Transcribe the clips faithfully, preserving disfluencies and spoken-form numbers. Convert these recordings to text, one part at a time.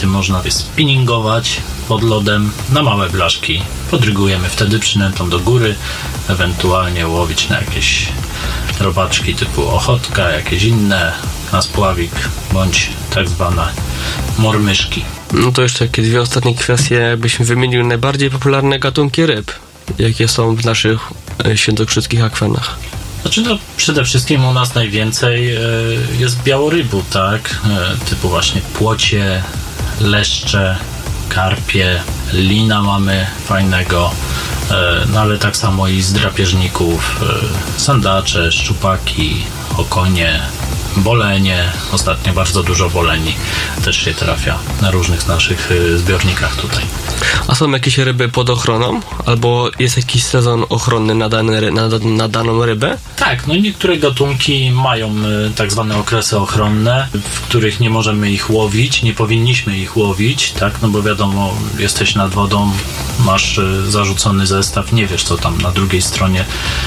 można spinningować pod lodem na małe blaszki. Podrygujemy wtedy przynętą do góry, ewentualnie łowić na jakieś robaczki typu ochotka, jakieś inne, na spławik, bądź tak zwane mormyszki. No to jeszcze takie dwie ostatnie kwestie, jakbyśmy wymienił najbardziej popularne gatunki ryb, jakie są w naszych świętokrzyskich akwenach. Znaczy no, przede wszystkim u nas najwięcej y, jest białorybu, tak? Y, typu właśnie płocie, leszcze, karpie, lina mamy fajnego, y, no ale tak samo i z drapieżników, y, sandacze, szczupaki, okonie, bolenie. Ostatnio bardzo dużo boleni też się trafia na różnych naszych y, zbiornikach tutaj. A są jakieś ryby pod ochroną? Albo jest jakiś sezon ochronny na, dane, na, na daną rybę? Tak, no niektóre gatunki mają y, tak zwane okresy ochronne, w których nie możemy ich łowić, nie powinniśmy ich łowić, tak, no bo wiadomo, jesteś nad wodą, masz y, zarzucony zestaw, nie wiesz co tam na drugiej stronie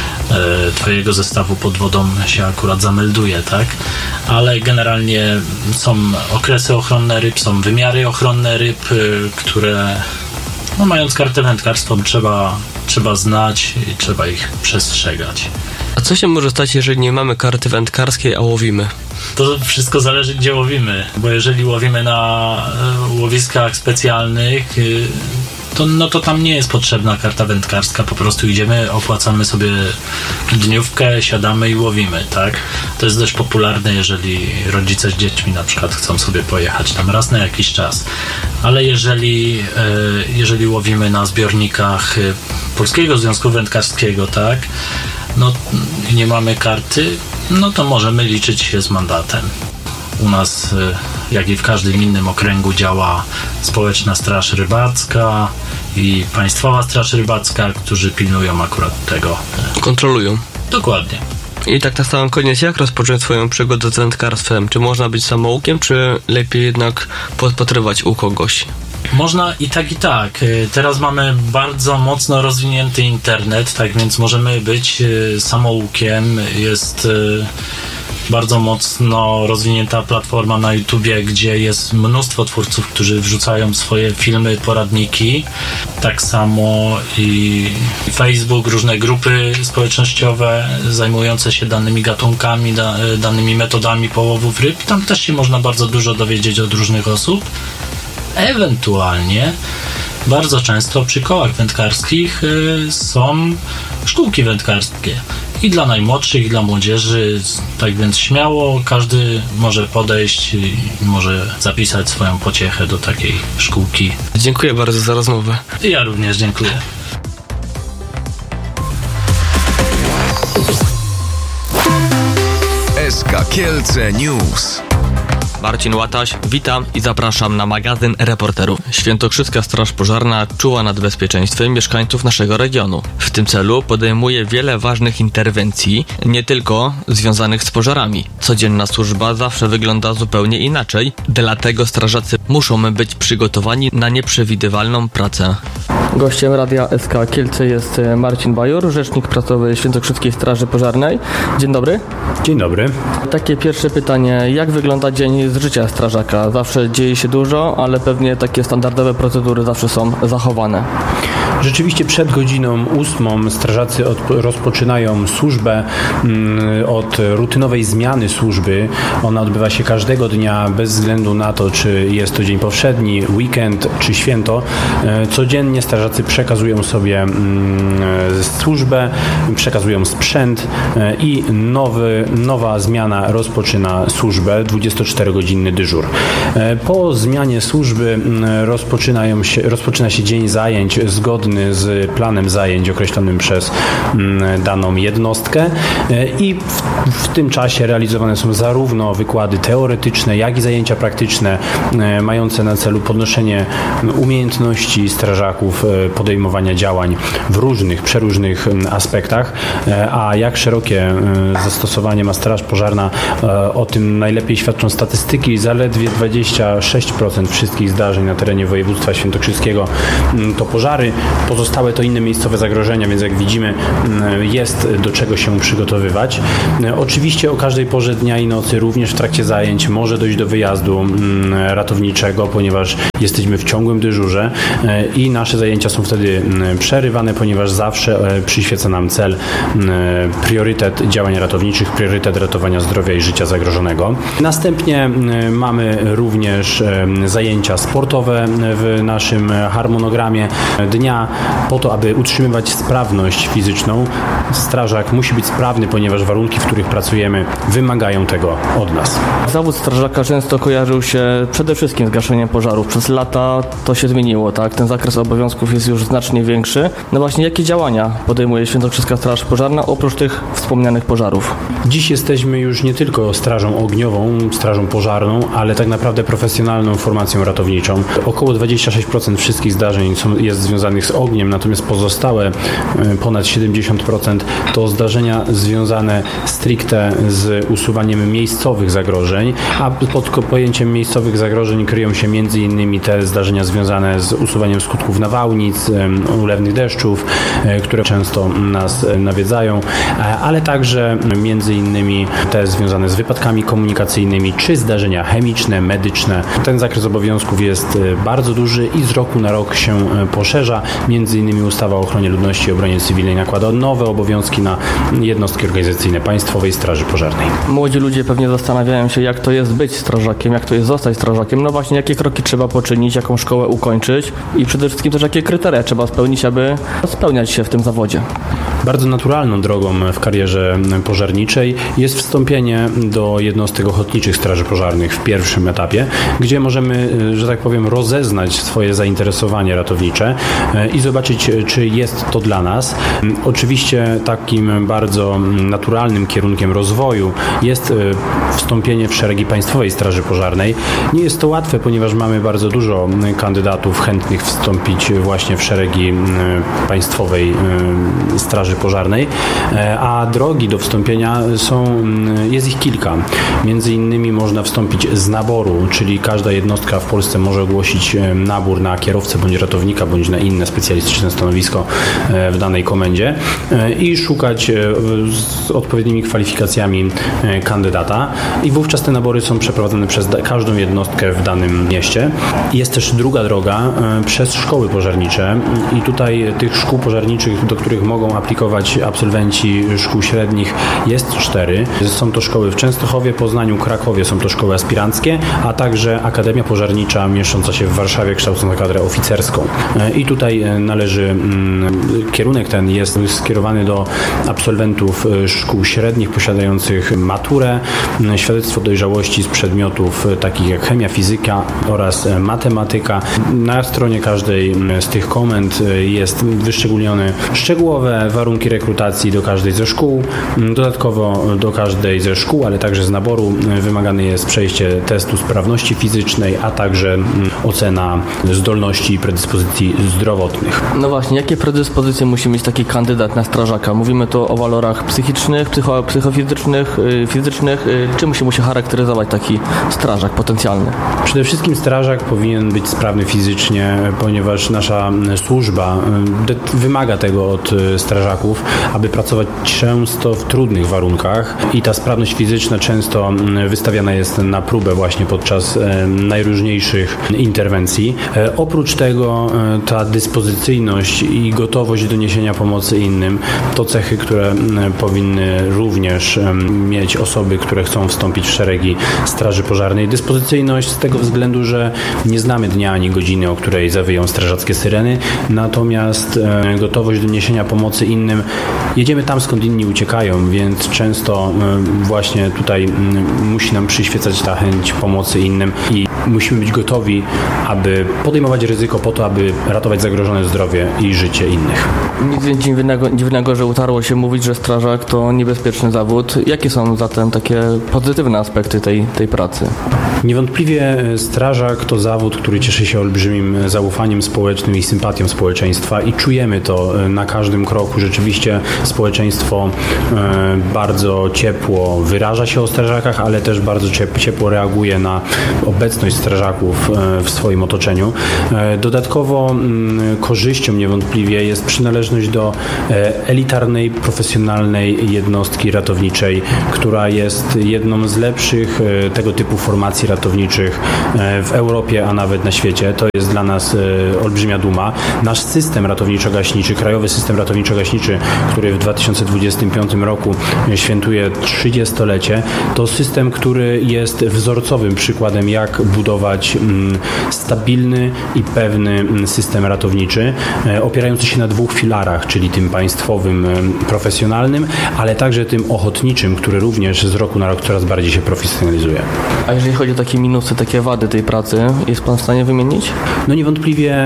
y, twojego zestawu pod wodą się akurat zamelduje, tak, ale generalnie są okresy ochronne ryb, są wymiary ochronne ryb, y, które no, mając kartę wędkarską trzeba, trzeba znać i trzeba ich przestrzegać. A co się może stać, jeżeli nie mamy karty wędkarskiej, a łowimy? To wszystko zależy, gdzie łowimy, bo jeżeli łowimy na y, łowiskach specjalnych, y, to, no to tam nie jest potrzebna karta wędkarska, po prostu idziemy, opłacamy sobie dniówkę, siadamy i łowimy, tak? To jest dość popularne, jeżeli rodzice z dziećmi na przykład chcą sobie pojechać tam raz na jakiś czas, ale jeżeli, y, jeżeli łowimy na zbiornikach y, Polskiego Związku Wędkarskiego, tak? No nie mamy karty, no to możemy liczyć się z mandatem. U nas, jak i w każdym innym okręgu, działa Społeczna Straż Rybacka i Państwowa Straż Rybacka, którzy pilnują akurat tego. Kontrolują. Dokładnie. I tak na sam koniec, jak rozpocząć swoją przygodę z wędkarstwem? Czy można być samoukiem, czy lepiej jednak podpatrywać u kogoś? Można i tak, i tak. Teraz mamy bardzo mocno rozwinięty internet, tak więc możemy być samoukiem. Jest bardzo mocno rozwinięta platforma na YouTubie, gdzie jest mnóstwo twórców, którzy wrzucają swoje filmy, poradniki. Tak samo i Facebook, różne grupy społecznościowe zajmujące się danymi gatunkami, da, danymi metodami połowów ryb. Tam też się można bardzo dużo dowiedzieć od różnych osób. Ewentualnie bardzo często przy kołach wędkarskich y, są szkółki wędkarskie i dla najmłodszych, i dla młodzieży, tak więc śmiało każdy może podejść i może zapisać swoją pociechę do takiej szkółki. Dziękuję bardzo za rozmowę. I ja również dziękuję. S K Kielce News. Marcin Łataś, witam i zapraszam na magazyn Reporterów. Świętokrzyska Straż Pożarna czuła nad bezpieczeństwem mieszkańców naszego regionu. W tym celu podejmuje wiele ważnych interwencji, nie tylko związanych z pożarami. Codzienna służba zawsze wygląda zupełnie inaczej, dlatego strażacy muszą być przygotowani na nieprzewidywalną pracę. Gościem Radia S K Kielce jest Marcin Bajor, rzecznik prasowy Świętokrzyskiej Straży Pożarnej. Dzień dobry. Dzień dobry. Takie pierwsze pytanie, jak wygląda dzień z życia strażaka? Zawsze dzieje się dużo, ale pewnie takie standardowe procedury zawsze są zachowane. Rzeczywiście przed godziną ósmą strażacy od, rozpoczynają służbę mm, od rutynowej zmiany służby. Ona odbywa się każdego dnia bez względu na to, czy jest to dzień powszedni, weekend czy święto. E, codziennie strażacy przekazują sobie mm, służbę, przekazują sprzęt e, i nowy, nowa zmiana rozpoczyna służbę, dwudziestoczterogodzinny dyżur. E, po zmianie służby mm, rozpoczynają się, rozpoczyna się dzień zajęć zgodny z planem zajęć określonym przez mm, daną jednostkę i w, w tym czasie realizowane są zarówno wykłady teoretyczne, jak i zajęcia praktyczne e, mające na celu podnoszenie umiejętności strażaków, e, podejmowania działań w różnych, przeróżnych aspektach, e, a jak szerokie e, zastosowanie ma Straż Pożarna, e, o tym najlepiej świadczą statystyki. Zaledwie dwadzieścia sześć procent wszystkich zdarzeń na terenie województwa świętokrzyskiego to pożary. Pozostałe to inne miejscowe zagrożenia, więc jak widzimy, jest do czego się przygotowywać. Oczywiście o każdej porze dnia i nocy, również w trakcie zajęć, może dojść do wyjazdu ratowniczego, ponieważ jesteśmy w ciągłym dyżurze i nasze zajęcia są wtedy przerywane, ponieważ zawsze przyświeca nam cel, priorytet działań ratowniczych, priorytet ratowania zdrowia i życia zagrożonego. Następnie mamy również zajęcia sportowe w naszym harmonogramie dnia. Po to, aby utrzymywać sprawność fizyczną, strażak musi być sprawny, ponieważ warunki, w których pracujemy, wymagają tego od nas. Zawód strażaka często kojarzył się przede wszystkim z gaszeniem pożarów. Przez lata to się zmieniło, tak? Ten zakres obowiązków jest już znacznie większy. No właśnie, jakie działania podejmuje Świętokrzyska Straż Pożarna oprócz tych wspomnianych pożarów? Dziś jesteśmy już nie tylko strażą ogniową, strażą pożarną, ale tak naprawdę profesjonalną formacją ratowniczą. Około dwadzieścia sześć procent wszystkich zdarzeń są, jest związanych z ogniem, natomiast pozostałe ponad siedemdziesiąt procent to zdarzenia związane stricte z usuwaniem miejscowych zagrożeń, a pod pojęciem miejscowych zagrożeń kryją się między innymi te zdarzenia związane z usuwaniem skutków nawałnic, ulewnych deszczów, które często nas nawiedzają, ale także między innymi te związane z wypadkami komunikacyjnymi czy zdarzenia chemiczne, medyczne. Ten zakres obowiązków jest bardzo duży i z roku na rok się poszerza. Między innymi ustawa o ochronie ludności i obronie cywilnej nakłada nowe obowiązki na jednostki organizacyjne Państwowej Straży Pożarnej. Młodzi ludzie pewnie zastanawiają się, jak to jest być strażakiem, jak to jest zostać strażakiem. No właśnie, jakie kroki trzeba poczynić, jaką szkołę ukończyć i przede wszystkim też jakie kryteria trzeba spełnić, aby spełniać się w tym zawodzie. Bardzo naturalną drogą w karierze pożarniczej jest wstąpienie do jednostek ochotniczych straży pożarnych w pierwszym etapie, gdzie możemy, że tak powiem, rozeznać swoje zainteresowanie ratownicze i zobaczyć, czy jest to dla nas. Oczywiście takim bardzo naturalnym kierunkiem rozwoju jest wstąpienie w szeregi Państwowej Straży Pożarnej. Nie jest to łatwe, ponieważ mamy bardzo dużo kandydatów chętnych wstąpić właśnie w szeregi Państwowej Straży Pożarnej, a drogi do wstąpienia są, jest ich kilka. Między innymi można wstąpić z naboru, czyli każda jednostka w Polsce może ogłosić nabór na kierowcę bądź ratownika, bądź na inne specjalistyczne stanowisko w danej komendzie i szukać z odpowiednimi kwalifikacjami kandydata i wówczas te nabory są przeprowadzane przez każdą jednostkę w danym mieście. Jest też druga droga przez szkoły pożarnicze i tutaj tych szkół pożarniczych, do których mogą aplikować absolwenci szkół średnich, jest cztery. Są to szkoły w Częstochowie, Poznaniu, Krakowie, są to szkoły aspiranckie, a także Akademia Pożarnicza mieszcząca się w Warszawie, kształcąca kadrę oficerską. I tutaj należy, kierunek ten jest skierowany do absolwentów szkół średnich posiadających maturę, świadectwo dojrzałości z przedmiotów takich jak chemia, fizyka oraz matematyka. Na stronie każdej z tych komend jest wyszczególnione szczegółowe warunki rekrutacji do każdej ze szkół. Dodatkowo do każdej ze szkół, ale także z naboru wymagane jest przejście testu sprawności fizycznej, a także ocena zdolności i predyspozycji zdrowotnych. No właśnie, jakie predyspozycje musi mieć taki kandydat na strażaka? Mówimy tu o walorach psychicznych, psycho, psychofizycznych, fizycznych. Czym się musi charakteryzować taki strażak potencjalny? Przede wszystkim strażak powinien być sprawny fizycznie, ponieważ nasza służba wymaga tego od strażaków, aby pracować często w trudnych warunkach i ta sprawność fizyczna często wystawiana jest na próbę właśnie podczas najróżniejszych interwencji. Oprócz tego ta dyspozycyjność i gotowość do niesienia pomocy innym to cechy, które powinny również mieć osoby, które chcą wstąpić w szeregi Straży Pożarnej. Dyspozycyjność z tego względu, że nie znamy dnia ani godziny, o której zawyją strażackie syreny, natomiast gotowość do niesienia pomocy innym, jedziemy tam, skąd inni uciekają, więc często właśnie tutaj musi nam przyświecać ta chęć pomocy innym i musimy być gotowi, aby podejmować ryzyko po to, aby ratować zagrożone zdrowie i życie innych. Nic więc dziwnego, dziwnego, że utarło się mówić, że strażak to niebezpieczny zawód. Jakie są zatem takie pozytywne aspekty tej, tej pracy? Niewątpliwie strażak to zawód, który cieszy się olbrzymim zaufaniem społecznym i sympatią społeczeństwa i czujemy to na każdym kroku. Rzeczywiście społeczeństwo bardzo ciepło wyraża się o strażakach, ale też bardzo ciepło reaguje na obecność strażaków w swoim otoczeniu. Dodatkowo korzyścią niewątpliwie jest przynależność do elitarnej, profesjonalnej jednostki ratowniczej, która jest jedną z lepszych tego typu formacji ratowniczych w Europie, a nawet na świecie. To jest dla nas olbrzymia duma. Nasz system ratowniczo-gaśniczy, krajowy system ratowniczo-gaśniczy, który w dwa tysiące dwudziestym piątym roku świętuje trzydziestolecie, to system, który jest wzorcowym przykładem, jak budować stabilny i pewny system ratowniczy, opierający się na dwóch filarach, czyli tym państwowym, profesjonalnym, ale także tym ochotniczym, który również z roku na rok coraz bardziej się profesjonalizuje. A jeżeli chodzi o takie minusy, takie wady tej pracy, jest Pan w stanie wymienić? No niewątpliwie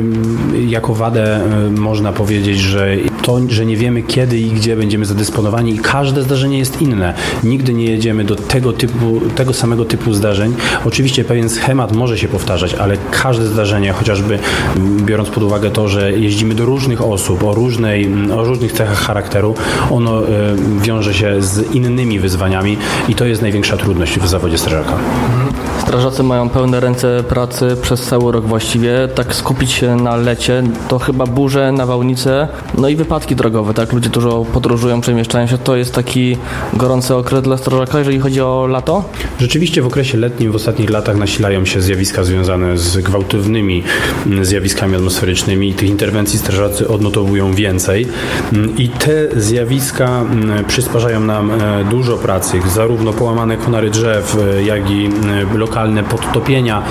jako wadę można powiedzieć, że to, że nie wiemy kiedy i gdzie będziemy zadysponowani i każde zdarzenie jest inne. Nigdy nie jedziemy do tego typu, tego samego typu zdarzeń. Oczywiście pewien schemat może się powtarzać, ale każde zdarzenie, chociażby biorąc pod uwagę to, że jeździmy do różnych osób o, różnej, o różnych cechach charakteru, ono wiąże się z innymi wyzwaniami i to jest największa trudność w zawodzie strażaka. Strażacy mają pełne ręce pracy przez cały rok właściwie. Tak skupić się na lecie, to chyba burze, nawałnice, no i wypadki drogowe, tak? Ludzie dużo podróżują, przemieszczają się. To jest taki gorący okres dla strażaka, jeżeli chodzi o lato? Rzeczywiście w okresie letnim w ostatnich latach nasilają się zjawiska związane z gwałtownymi zjawiskami atmosferycznymi i tych interwencji strażacy odnotowują więcej. I te zjawiska przysparzają nam dużo pracy, zarówno połamane konary drzew, jak i lokalne podtopienia,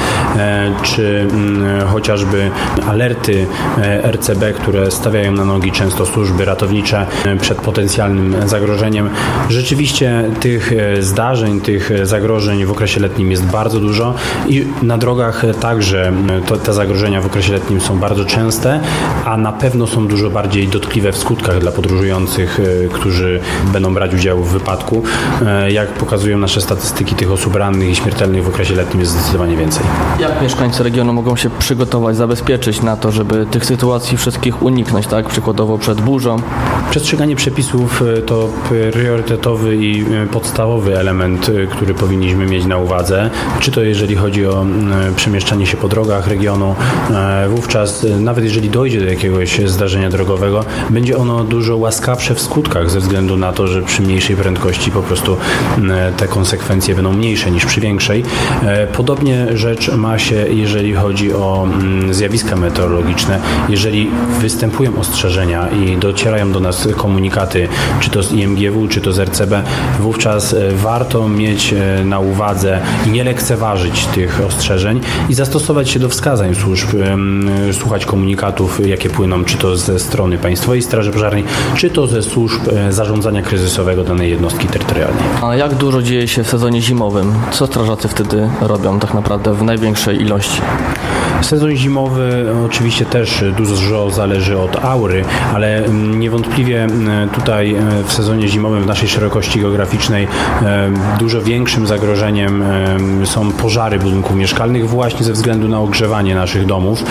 czy chociażby alerty R C B, które stawiają na nogi często służby ratownicze przed potencjalnym zagrożeniem. Rzeczywiście tych zdarzeń, tych zagrożeń w okresie letnim jest bardzo dużo i na drogach także to, te zagrożenia w okresie letnim są bardzo częste, a na pewno są dużo bardziej dotkliwe w skutkach dla podróżujących, którzy będą brać udział w wypadku. Jak pokazują nasze statystyki, tych osób rannych i śmiertelnych w okresie letnim jest zdecydowanie więcej. Jak mieszkańcy regionu mogą się przygotować, zabezpieczyć na to, żeby tych sytuacji wszystkich uniknąć, tak? Przykładowo przed burzą? Przestrzeganie przepisów to priorytetowy i podstawowy element, który powinniśmy mieć na uwadze. Czy to jeżeli chodzi o przemieszczanie się po drogach regionu, wówczas nawet jeżeli dojdzie do jakiegoś zdarzenia drogowego, będzie ono dużo łaskawsze w skutkach ze względu na to, że przy mniejszej prędkości po prostu te konsekwencje będą mniejsze niż przy większej. Podobnie rzecz ma się, jeżeli chodzi o zjawiska meteorologiczne. Jeżeli występują ostrzeżenia i docierają do nas komunikaty, czy to z I M G W, czy to z R C B, wówczas warto mieć na uwadze i nie lekceważyć tych ostrzeżeń i zastosować się do wskazań służb, słuchać komunikatów, jakie płyną, czy to ze strony Państwowej Straży Pożarnej, czy to ze służb zarządzania kryzysowego danej jednostki terytorialnej. A jak dużo dzieje się w sezonie zimowym? Co strażacy wtedy robią tak naprawdę w największej ilości? Sezon zimowy oczywiście też dużo zależy od aury, ale niewątpliwie tutaj w sezonie zimowym w naszej szerokości geograficznej dużo większym zagrożeniem są pożary budynków mieszkalnych właśnie ze względu na ogrzewanie naszych domów.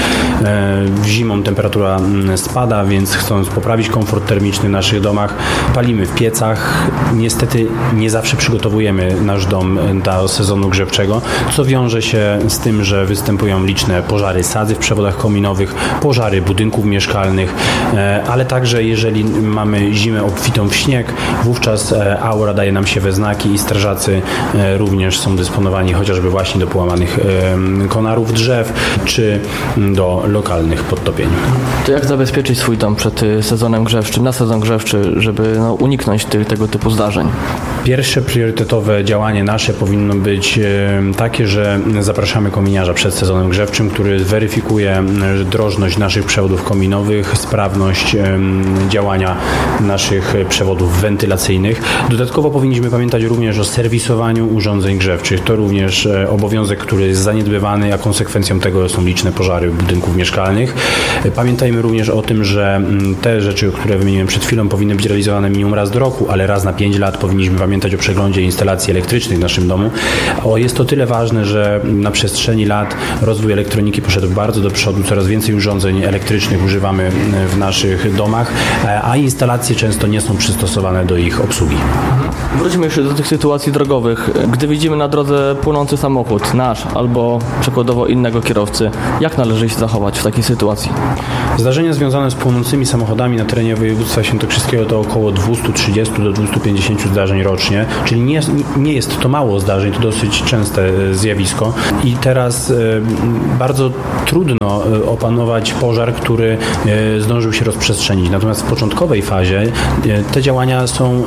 Zimą temperatura spada, więc chcąc poprawić komfort termiczny w naszych domach, palimy w piecach. Niestety nie zawsze przygotowujemy nasz dom do sezonu grzewczego, co wiąże się z tym, że występują liczne pożary sadzy w przewodach kominowych, pożary budynków mieszkalnych, ale także jeżeli mamy zimę obfitą w śnieg, wówczas aura daje nam się we znaki i strażacy również są dysponowani chociażby właśnie do połamanych konarów drzew, czy do lokalnych podtopień. To jak zabezpieczyć swój dom przed sezonem grzewczym, na sezon grzewczy, żeby no, uniknąć tych, tego typu zdarzeń? Pierwsze priorytetowe działanie nasze powinno być takie, że zapraszamy kominiarza przed sezonem grzewczym, który weryfikuje drożność naszych przewodów kominowych, sprawność działania naszych przewodów wentylacyjnych. Dodatkowo powinniśmy pamiętać również o serwisowaniu urządzeń grzewczych. To również obowiązek, który jest zaniedbywany, a konsekwencją tego są liczne pożary budynków mieszkalnych. Pamiętajmy również o tym, że te rzeczy, które wymieniłem przed chwilą, powinny być realizowane minimum raz do roku, ale raz na pięć lat powinniśmy pamiętać o przeglądzie instalacji elektrycznych w naszym domu. O, jest to tyle ważne, że na przestrzeni lat rozwój elektroniki rynki poszedł bardzo do przodu, coraz więcej urządzeń elektrycznych używamy w naszych domach, a instalacje często nie są przystosowane do ich obsługi. Wróćmy jeszcze do tych sytuacji drogowych. Gdy widzimy na drodze płonący samochód, nasz albo przykładowo innego kierowcy, jak należy się zachować w takiej sytuacji? Zdarzenia związane z płonącymi samochodami na terenie województwa świętokrzyskiego to około dwieście trzydzieści do dwieście pięćdziesiąt zdarzeń rocznie, czyli nie, nie jest to mało zdarzeń, to dosyć częste zjawisko i teraz bardzo trudno opanować pożar, który zdążył się rozprzestrzenić. Natomiast w początkowej fazie te działania są,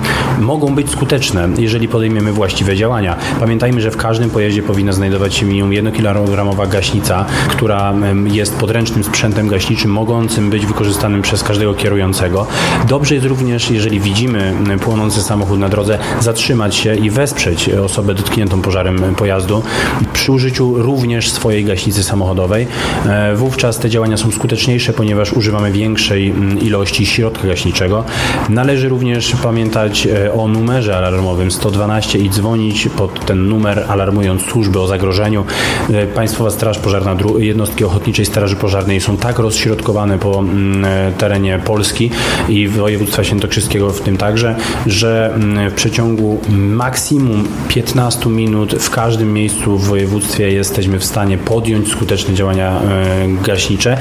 mogą być skuteczne, jeżeli podejmiemy właściwe działania. Pamiętajmy, że w każdym pojeździe powinna znajdować się minimum jednokilogramowa gaśnica, która jest podręcznym sprzętem gaśniczym, mogącym być wykorzystanym przez każdego kierującego. Dobrze jest również, jeżeli widzimy płonący samochód na drodze, zatrzymać się i wesprzeć osobę dotkniętą pożarem pojazdu przy użyciu również swojej gaśnicy samochodowej. Wówczas te działania są skuteczniejsze, ponieważ używamy większej ilości środka gaśniczego. Należy również pamiętać o numerze alarmowym sto dwanaście i dzwonić pod ten numer, alarmując służby o zagrożeniu. Państwowa Straż Pożarna, jednostki Ochotniczej Straży Pożarnej są tak rozśrodkowane po terenie Polski i województwa świętokrzyskiego w tym także, że w przeciągu maksimum piętnaście minut w każdym miejscu w województwie jesteśmy w stanie podjąć skuteczne działania gaśnicze,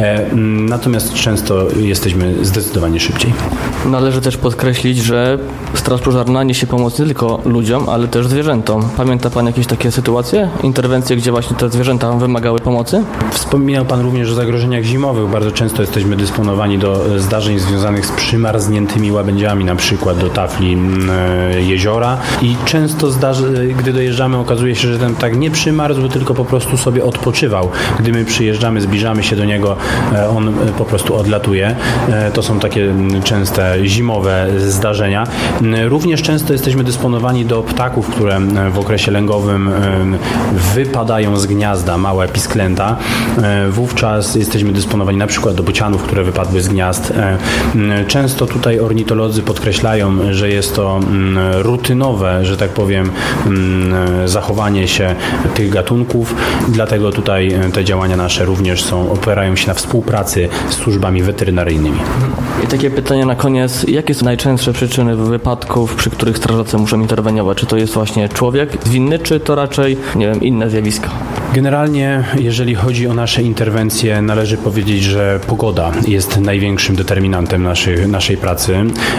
natomiast często jesteśmy zdecydowanie szybciej. Należy też podkreślić, że Straż Pożarna niesie pomoc nie tylko ludziom, ale też zwierzętom. Pamięta Pan jakieś takie sytuacje, interwencje, gdzie właśnie te zwierzęta wymagały pomocy? Wspominał Pan również o zagrożeniach zimowych. Bardzo często jesteśmy dysponowani do zdarzeń związanych z przymarzniętymi łabędziami, na przykład do tafli jeziora i często zdarzy, gdy dojeżdżamy, okazuje się, że ten tak nie przymarzł, tylko po prostu sobie odpoczywał. Gdy my przyjeżdżamy, zbliżamy się do niego, on po prostu odlatuje. To są takie częste zimowe zdarzenia. Również często jesteśmy dysponowani do ptaków, które w okresie lęgowym wypadają z gniazda, małe pisklęta. Wówczas jesteśmy dysponowani na przykład do bocianów, które wypadły z gniazd. Często tutaj ornitolodzy podkreślają, że jest to rutynowe, że tak powiem, zachowanie się tych gatunków. Dlatego tutaj te działania nasze również są, opierają się na współpracy z służbami weterynaryjnymi. I takie pytanie na koniec. Jakie są najczęstsze przyczyny wypadków, przy których strażacy muszą interweniować? Czy to jest właśnie człowiek winny, czy to raczej, nie wiem, inne zjawiska? Generalnie, jeżeli chodzi o nasze interwencje, należy powiedzieć, że pogoda jest największym determinantem naszej, naszej pracy,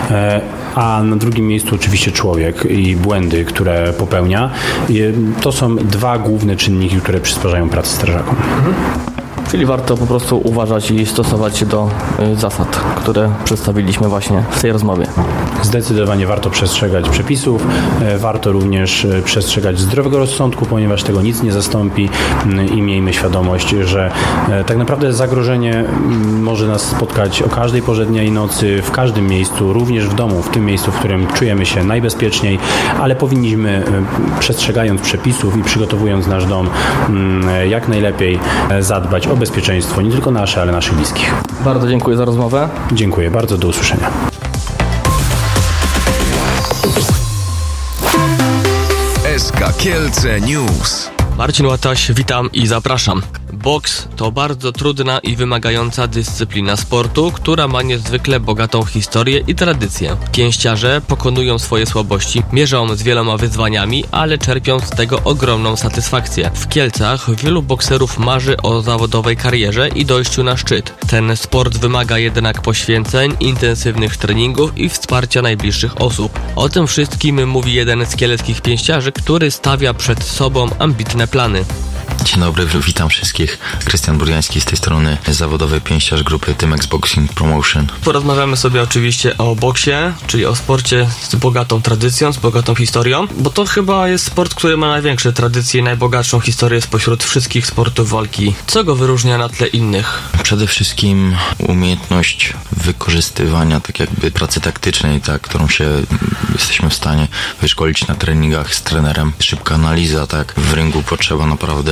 a na drugim miejscu oczywiście człowiek i błędy, które popełnia. To są dwa główne czynniki, które przysparzają pracy strażakom. Mhm. Czyli warto po prostu uważać i stosować się do zasad, które przedstawiliśmy właśnie w tej rozmowie. Zdecydowanie warto przestrzegać przepisów, warto również przestrzegać zdrowego rozsądku, ponieważ tego nic nie zastąpi i miejmy świadomość, że tak naprawdę zagrożenie może nas spotkać o każdej porze dnia i nocy, w każdym miejscu, również w domu, w tym miejscu, w którym czujemy się najbezpieczniej, ale powinniśmy, przestrzegając przepisów i przygotowując nasz dom jak najlepiej, zadbać o bezpieczeństwo nie tylko nasze, ale naszych bliskich. Bardzo dziękuję za rozmowę. Dziękuję bardzo, do usłyszenia. S K Kielce News. Marcin Łataś, witam i zapraszam. Boks to bardzo trudna i wymagająca dyscyplina sportu, która ma niezwykle bogatą historię i tradycję. Pięściarze pokonują swoje słabości, mierzą z wieloma wyzwaniami, ale czerpią z tego ogromną satysfakcję. W Kielcach wielu bokserów marzy o zawodowej karierze i dojściu na szczyt. Ten sport wymaga jednak poświęceń, intensywnych treningów i wsparcia najbliższych osób. O tym wszystkim mówi jeden z kieleckich pięściarzy, który stawia przed sobą ambitne plany. Dzień dobry, witam wszystkich. Krystian Burjański z tej strony, zawodowy pięściarz grupy Tymex Boxing Promotion. Porozmawiamy sobie oczywiście o boksie, czyli o sporcie z bogatą tradycją, z bogatą historią, bo to chyba jest sport, który ma największe tradycje i najbogatszą historię spośród wszystkich sportów walki. Co go wyróżnia na tle innych? Przede wszystkim umiejętność wykorzystywania tak jakby pracy taktycznej, tak, którą się jesteśmy w stanie wyszkolić na treningach z trenerem. Szybka analiza, tak. W ringu potrzeba naprawdę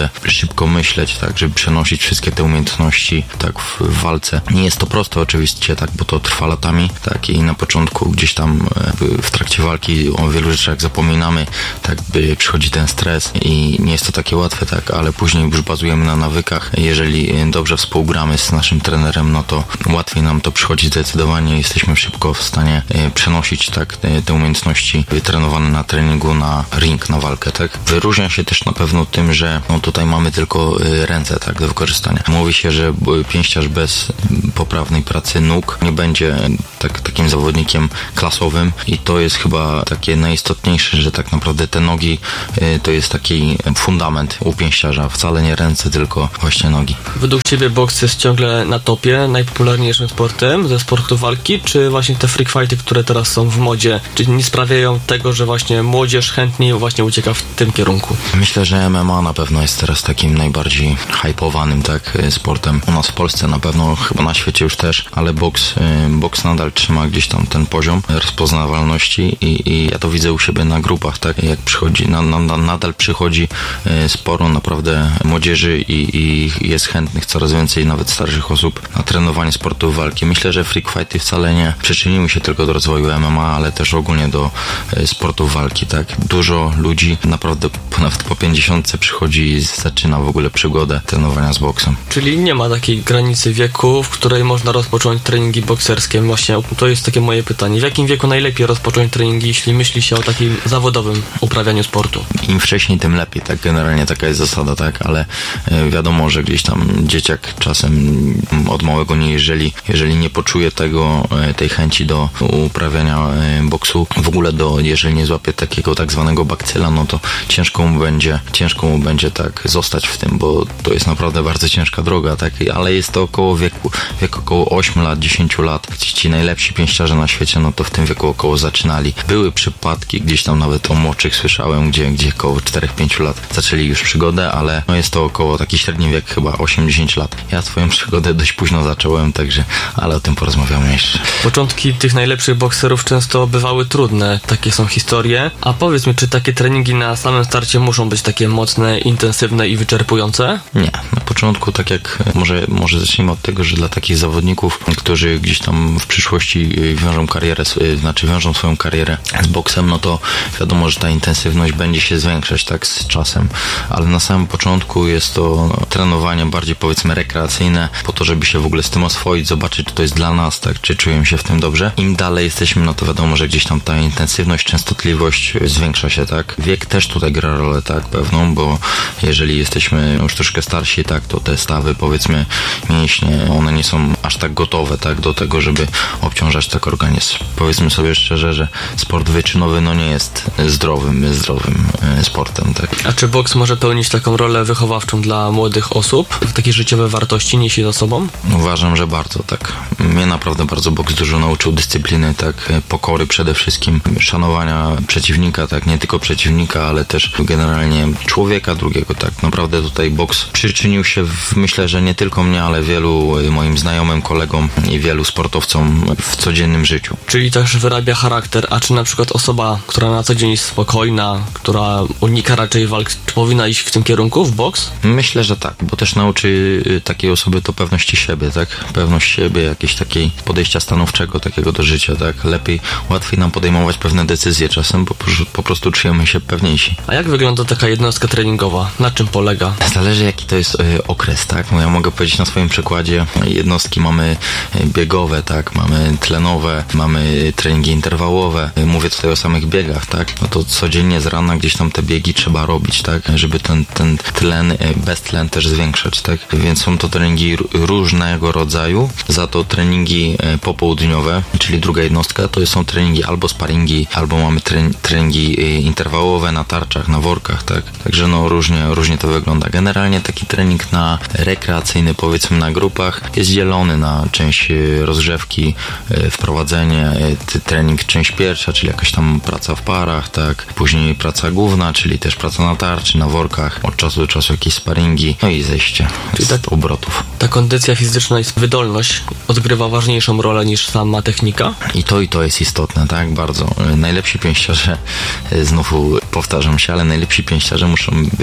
naprawdę szybko myśleć, tak, żeby przenosić wszystkie te umiejętności, tak, w, w walce. Nie jest to proste oczywiście, tak, bo to trwa latami, tak, i na początku gdzieś tam w trakcie walki o wielu rzeczach zapominamy, tak, by przychodzi ten stres i nie jest to takie łatwe, tak, ale później już bazujemy na nawykach. Jeżeli dobrze współgramy z naszym trenerem, no to łatwiej nam to przychodzi zdecydowanie, jesteśmy szybko w stanie przenosić, tak, te, te umiejętności trenowane na treningu na ring, na walkę, tak. Wyróżnia się też na pewno tym, że no, tutaj mamy tylko ręce, tak, do wykorzystania. Mówi się, że pięściarz bez poprawnej pracy nóg nie będzie tak, takim zawodnikiem klasowym i to jest chyba takie najistotniejsze, że tak naprawdę te nogi to jest taki fundament u pięściarza, wcale nie ręce, tylko właśnie nogi. Według Ciebie boks jest ciągle na topie, najpopularniejszym sportem ze sportu walki, czy właśnie te freak fighty, które teraz są w modzie, czy nie sprawiają tego, że właśnie młodzież chętniej właśnie ucieka w tym kierunku? Myślę, że M M A na pewno jest teraz takim najbardziej hypowanym, tak, sportem. U nas w Polsce na pewno, chyba na świecie już też, ale boks, boks nadal trzyma gdzieś tam ten poziom rozpoznawalności i, i ja to widzę u siebie na grupach, tak, jak przychodzi, na, na, nadal przychodzi sporo naprawdę młodzieży i, i jest chętnych coraz więcej, nawet starszych osób na trenowanie sportu walki. Myślę, że freak fighty wcale nie przyczyniły się tylko do rozwoju M M A, ale też ogólnie do sportu walki, tak. Dużo ludzi naprawdę nawet po pięćdziesiątce przychodzi i zaczyna w ogóle przygodę trenowania z boksem. Czyli nie ma takiej granicy wieku, w której można rozpocząć treningi bokserskie. Właśnie to jest takie moje pytanie. W jakim wieku najlepiej rozpocząć treningi, jeśli myśli się o takim zawodowym uprawianiu sportu? Im wcześniej, tym lepiej, tak, generalnie taka jest zasada, tak, ale wiadomo, że gdzieś tam dzieciak czasem od małego nie, jeżeli, jeżeli nie poczuje tego, tej chęci do uprawiania boksu, w ogóle do, jeżeli nie złapie takiego tak zwanego bakcyla, no to ciężko mu będzie, ciężko mu będzie tak zostać w tym, bo to jest naprawdę bardzo ciężka droga, tak, ale jest to około wieku, wiek około ośmiu lat, dziesięciu lat. Ci najlepsi pięściarze na świecie, no to w tym wieku około zaczynali. Były przypadki, gdzieś tam nawet o młodszych słyszałem, gdzie, gdzie około czterech pięciu lat zaczęli już przygodę, ale no jest to około taki średni wiek, chyba osiem dziesięć lat. Ja swoją przygodę dość późno zacząłem, także, ale o tym porozmawiamy jeszcze. Początki tych najlepszych bokserów często bywały trudne, takie są historie. A powiedz mi, czy takie treningi na samym starcie muszą być takie mocne, intensywne i wyczerpujące? Nie. Na początku, tak jak może, może zacznijmy od tego, że dla takich zawodników, którzy gdzieś tam w przyszłości wiążą karierę, znaczy wiążą swoją karierę z boksem, no to wiadomo, że ta intensywność będzie się zwiększać, tak, z czasem, ale na samym początku jest to no, trenowanie bardziej, powiedzmy, rekreacyjne, po to, żeby się w ogóle z tym oswoić, zobaczyć, czy to jest dla nas, tak, czy czujemy się w tym dobrze. Im dalej jesteśmy, no to wiadomo, że gdzieś tam ta intensywność, częstotliwość zwiększa się, tak. Wiek też tutaj gra rolę, tak, pewną, bo jeżeli jesteśmy już troszkę starsi, tak, to te stawy, powiedzmy, mięśnie, one nie są aż tak gotowe, tak, do tego, żeby obciążać tak organizm. Powiedzmy sobie szczerze, że sport wyczynowy, no nie jest zdrowym, zdrowym sportem, tak. A czy boks może pełnić taką rolę wychowawczą dla młodych osób? Takie życiowe wartości niesie za sobą? Uważam, że bardzo, tak. Mnie naprawdę bardzo boks dużo nauczył dyscypliny, tak, pokory przede wszystkim, szanowania przeciwnika, tak, nie tylko przeciwnika, ale też generalnie człowieka drugiego, tak. Naprawdę tutaj boks przyczynił się, w, myślę, że nie tylko mnie, ale wielu moim znajomym, kolegom i wielu sportowcom w codziennym życiu. Czyli też wyrabia charakter, a czy na przykład osoba, która na co dzień jest spokojna, która unika raczej walk, czy powinna iść w tym kierunku, w boks? Myślę, że tak, bo też nauczy takiej osoby to pewności siebie, tak? Pewność siebie, jakiegoś takiej podejścia stanowczego takiego do życia, tak? Lepiej, łatwiej nam podejmować pewne decyzje czasem, bo po prostu czujemy się pewniejsi. A jak wygląda taka jednostka treningowa? Na czym polega? Zależy, jaki to jest y, okres, tak? No ja mogę powiedzieć na swoim przykładzie, jednostki mamy biegowe, tak? Mamy tlenowe, mamy treningi interwałowe. Mówię tutaj o samych biegach, tak? No to codziennie z rana gdzieś tam te biegi trzeba robić, tak? Żeby ten, ten tlen, beztlen też zwiększać, tak? Więc są to treningi różnego rodzaju, za to treningi popołudniowe, czyli druga jednostka, to są treningi albo sparingi, albo mamy treningi interwałowe na tarczach, na workach, tak? Także no różnie, różnie to wygląda. Generalnie taki trening na rekreacyjny, powiedzmy na grupach, jest dzielony na część rozgrzewki, wprowadzenie, trening część pierwsza, czyli jakaś tam praca w parach, tak? Później praca główna, czyli też praca na tarczy, na workach, od czasu do czasu jakieś sparingi, no i zejście z tak, obrotów. Ta kondycja fizyczna i wydolność odgrywa ważniejszą rolę niż sama technika? I to i to jest istotne, tak? Bardzo. Najlepsi pięściarze, znowu powtarzam się, ale najlepsi pięściarze muszą być kompletni.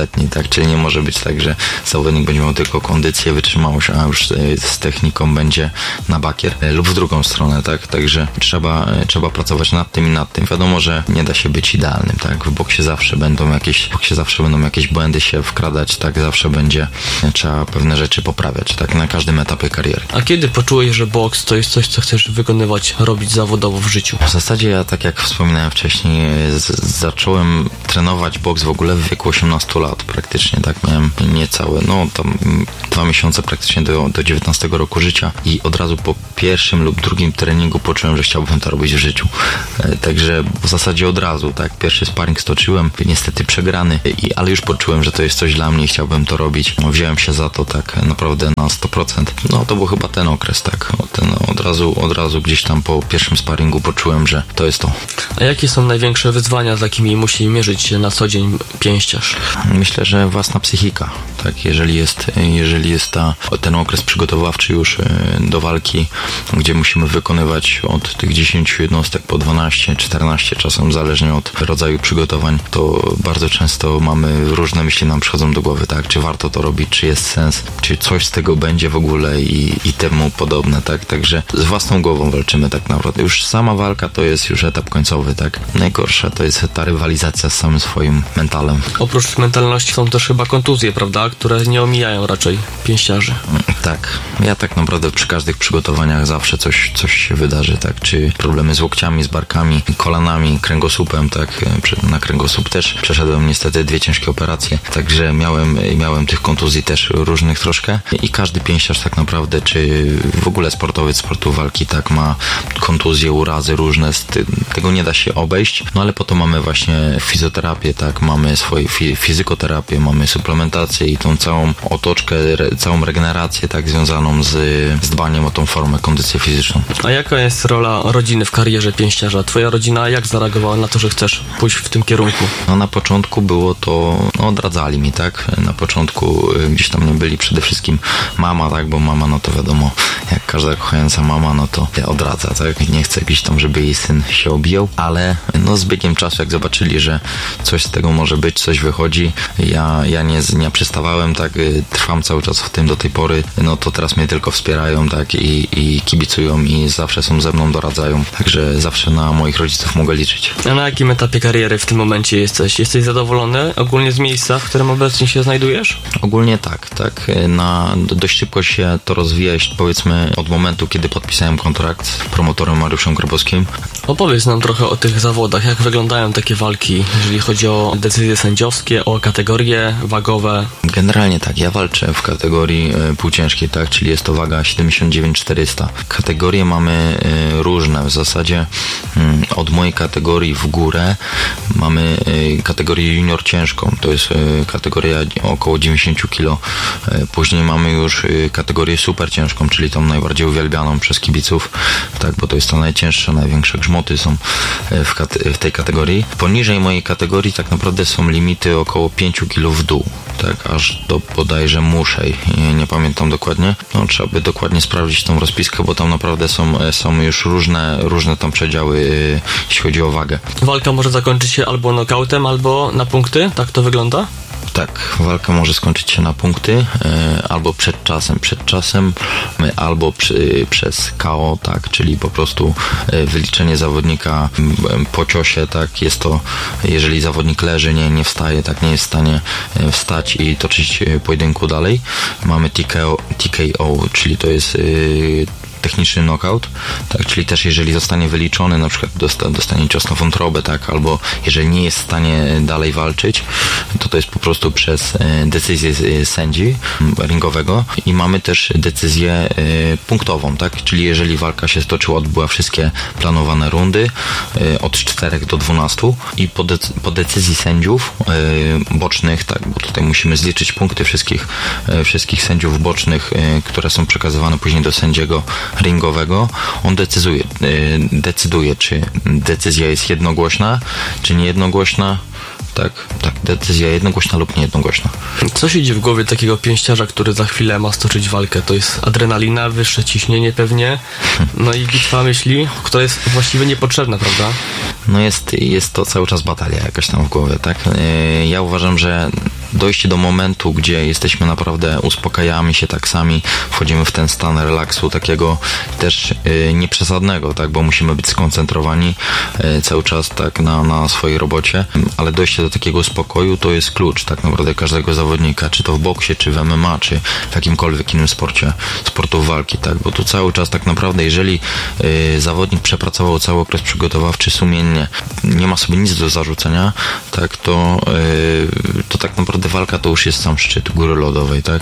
stuletni, tak? Czyli nie może być tak, że zawodnik będzie miał tylko kondycję, wytrzymałość, a już z techniką będzie na bakier lub w drugą stronę, tak? Także trzeba, trzeba pracować nad tym i nad tym. Wiadomo, że nie da się być idealnym, tak? W boksie zawsze będą jakieś, w boksie zawsze będą jakieś błędy się wkradać, tak? Zawsze będzie trzeba pewne rzeczy poprawiać, tak? Na każdym etapie kariery. A kiedy poczułeś, że boks to jest coś, co chcesz wykonywać, robić zawodowo w życiu? W zasadzie ja, tak jak wspominałem wcześniej, z- zacząłem trenować boks w ogóle w wieku osiemnastu lat praktycznie, tak? Miałem niecałe, no tam dwa miesiące praktycznie do, do dziewiętnastego roku życia i od razu po pierwszym lub drugim treningu poczułem, że chciałbym to robić w życiu. E, także w zasadzie od razu, tak? Pierwszy sparring stoczyłem, niestety przegrany, i, ale już poczułem, że to jest coś dla mnie i chciałbym to robić. No, wziąłem się za to tak naprawdę na sto procent. No to był chyba ten okres, tak? Ten, od razu, od razu gdzieś tam po pierwszym sparringu poczułem, że to jest to. A jakie są największe wyzwania, z jakimi musi mierzyć się na co dzień pięściarz? Myślę, że własna psychika, tak? Jeżeli jest, jeżeli jest ta, ten okres przygotowawczy już do walki, gdzie musimy wykonywać od tych dziesięciu jednostek po dwanaście, czternaście czasem, zależnie od rodzaju przygotowań, to bardzo często mamy, różne myśli nam przychodzą do głowy, tak? Czy warto to robić, czy jest sens, czy coś z tego będzie w ogóle i, i temu podobne, tak? Także z własną głową walczymy tak naprawdę. Już sama walka to jest już etap końcowy, tak? Najgorsza to jest ta rywalizacja z samym swoim mentalem. Oprócz mentalności są też chyba kontuzje, prawda? Które nie omijają raczej pięściarzy. Tak. Ja tak naprawdę przy każdych przygotowaniach zawsze coś, coś się wydarzy, tak? Czy problemy z łokciami, z barkami, kolanami, kręgosłupem, tak? Na kręgosłup też przeszedłem niestety dwie ciężkie operacje, także miałem, miałem tych kontuzji też różnych troszkę i każdy pięściarz tak naprawdę, czy w ogóle sportowiec sportu walki, tak, ma kontuzje, urazy różne, tego nie da się obejść, no ale po to mamy właśnie fizjoterapię, tak, mamy swoje fi- fizykoterapię, mamy suplementację i tą całą otoczkę, re, całą regenerację, tak, związaną z, z dbaniem o tą formę, kondycję fizyczną. A jaka jest rola rodziny w karierze pięściarza? Twoja rodzina jak zareagowała na to, że chcesz pójść w tym kierunku? No na początku było to, no odradzali mi, tak, na początku gdzieś tam nie byli, przede wszystkim mama, tak, bo mama, no to wiadomo, jak każda kochająca mama, no to odradza, tak, nie chce gdzieś tam, żeby jej syn się obijał, ale no z biegiem czasu, jak zobaczyli, że coś z tego może być, coś wychodzi, ja, ja nie, nie przestawałem, tak, trwam cały czas w tym do tej pory, no to teraz mnie tylko wspierają, tak, i, i kibicują i zawsze są ze mną, doradzają, także zawsze na moich rodziców mogę liczyć. A na jakim etapie kariery w tym momencie jesteś? Jesteś zadowolony ogólnie z miejsca, w którym obecnie się znajdujesz? Ogólnie tak, tak, na, dość szybko się to rozwija, powiedzmy od momentu, kiedy podpisałem kontrakt z promotorem Mariuszem Grabowskim. Opowiedz nam trochę o tych zawodach, jak wyglądają takie walki, jeżeli chodzi o decyzje sędziowskie, o kategorie wagowe. Generalnie tak, ja walczę w kategorii y, półciężkiej, tak, czyli jest to waga siedemdziesiąt dziewięć czterysta. Kategorie mamy y, różne, w zasadzie y, od mojej kategorii w górę mamy y, kategorię junior ciężką, to jest y, kategoria około dziewięćdziesiąt kilo. Y, później mamy już y, kategorię super ciężką, czyli tą najbardziej uwielbianą przez kibiców, tak, bo to jest ta najcięższa, największe grzmoty są y, w, kate- w tej kategorii. Poniżej mojej kategorii tak naprawdę są limity około pięć kilo w dół, tak, aż do bodajże muszej, nie, nie pamiętam dokładnie. No, trzeba by dokładnie sprawdzić tą rozpiskę, bo tam naprawdę są, są już różne, różne tam przedziały, yy, jeśli chodzi o wagę. Walka może zakończyć się albo nokautem, albo na punkty, tak to wygląda? Tak, walka może skończyć się na punkty, e, albo przed czasem, przed czasem, e, albo przy, przez K O, tak, czyli po prostu e, wyliczenie zawodnika e, po ciosie, tak, jest to, jeżeli zawodnik leży, nie, nie wstaje, tak, nie jest w stanie e, wstać i toczyć e, pojedynku dalej. Mamy T K O, T K O, czyli to jest e, techniczny knockout, tak, czyli też jeżeli zostanie wyliczony, na przykład dosta, dostanie cios na wątrobę, tak, albo jeżeli nie jest w stanie dalej walczyć, to to jest po prostu przez e, decyzję e, sędzi ringowego i mamy też decyzję e, punktową, tak, czyli jeżeli walka się stoczyła, odbyła wszystkie planowane rundy e, od czterech do dwunastu i po, de- po decyzji sędziów e, bocznych, tak, bo tutaj musimy zliczyć punkty wszystkich, e, wszystkich sędziów bocznych, e, które są przekazywane później do sędziego ringowego, on decyduje, decyduje, czy decyzja jest jednogłośna, czy niejednogłośna. Tak, tak, decyzja jednogłośna lub niejednogłośna. Co siedzi w głowie takiego pięściarza, który za chwilę ma stoczyć walkę? To jest adrenalina, wyższe ciśnienie pewnie, no i bitwa myśli, która jest właściwie niepotrzebna, prawda? No jest, jest to cały czas batalia jakaś tam w głowie, tak? Ja uważam, że dojście do momentu, gdzie jesteśmy naprawdę, uspokajamy się tak sami, wchodzimy w ten stan relaksu takiego też y, nieprzesadnego, tak, bo musimy być skoncentrowani y, cały czas tak na, na swojej robocie, ale dojście do takiego spokoju to jest klucz tak naprawdę każdego zawodnika, czy to w boksie, czy w M M A, czy w jakimkolwiek innym sporcie, sportów walki, tak, bo tu cały czas tak naprawdę, jeżeli y, zawodnik przepracował cały okres przygotowawczy sumiennie, nie ma sobie nic do zarzucenia, tak, to, y, to tak naprawdę walka to już jest sam szczyt góry lodowej, tak,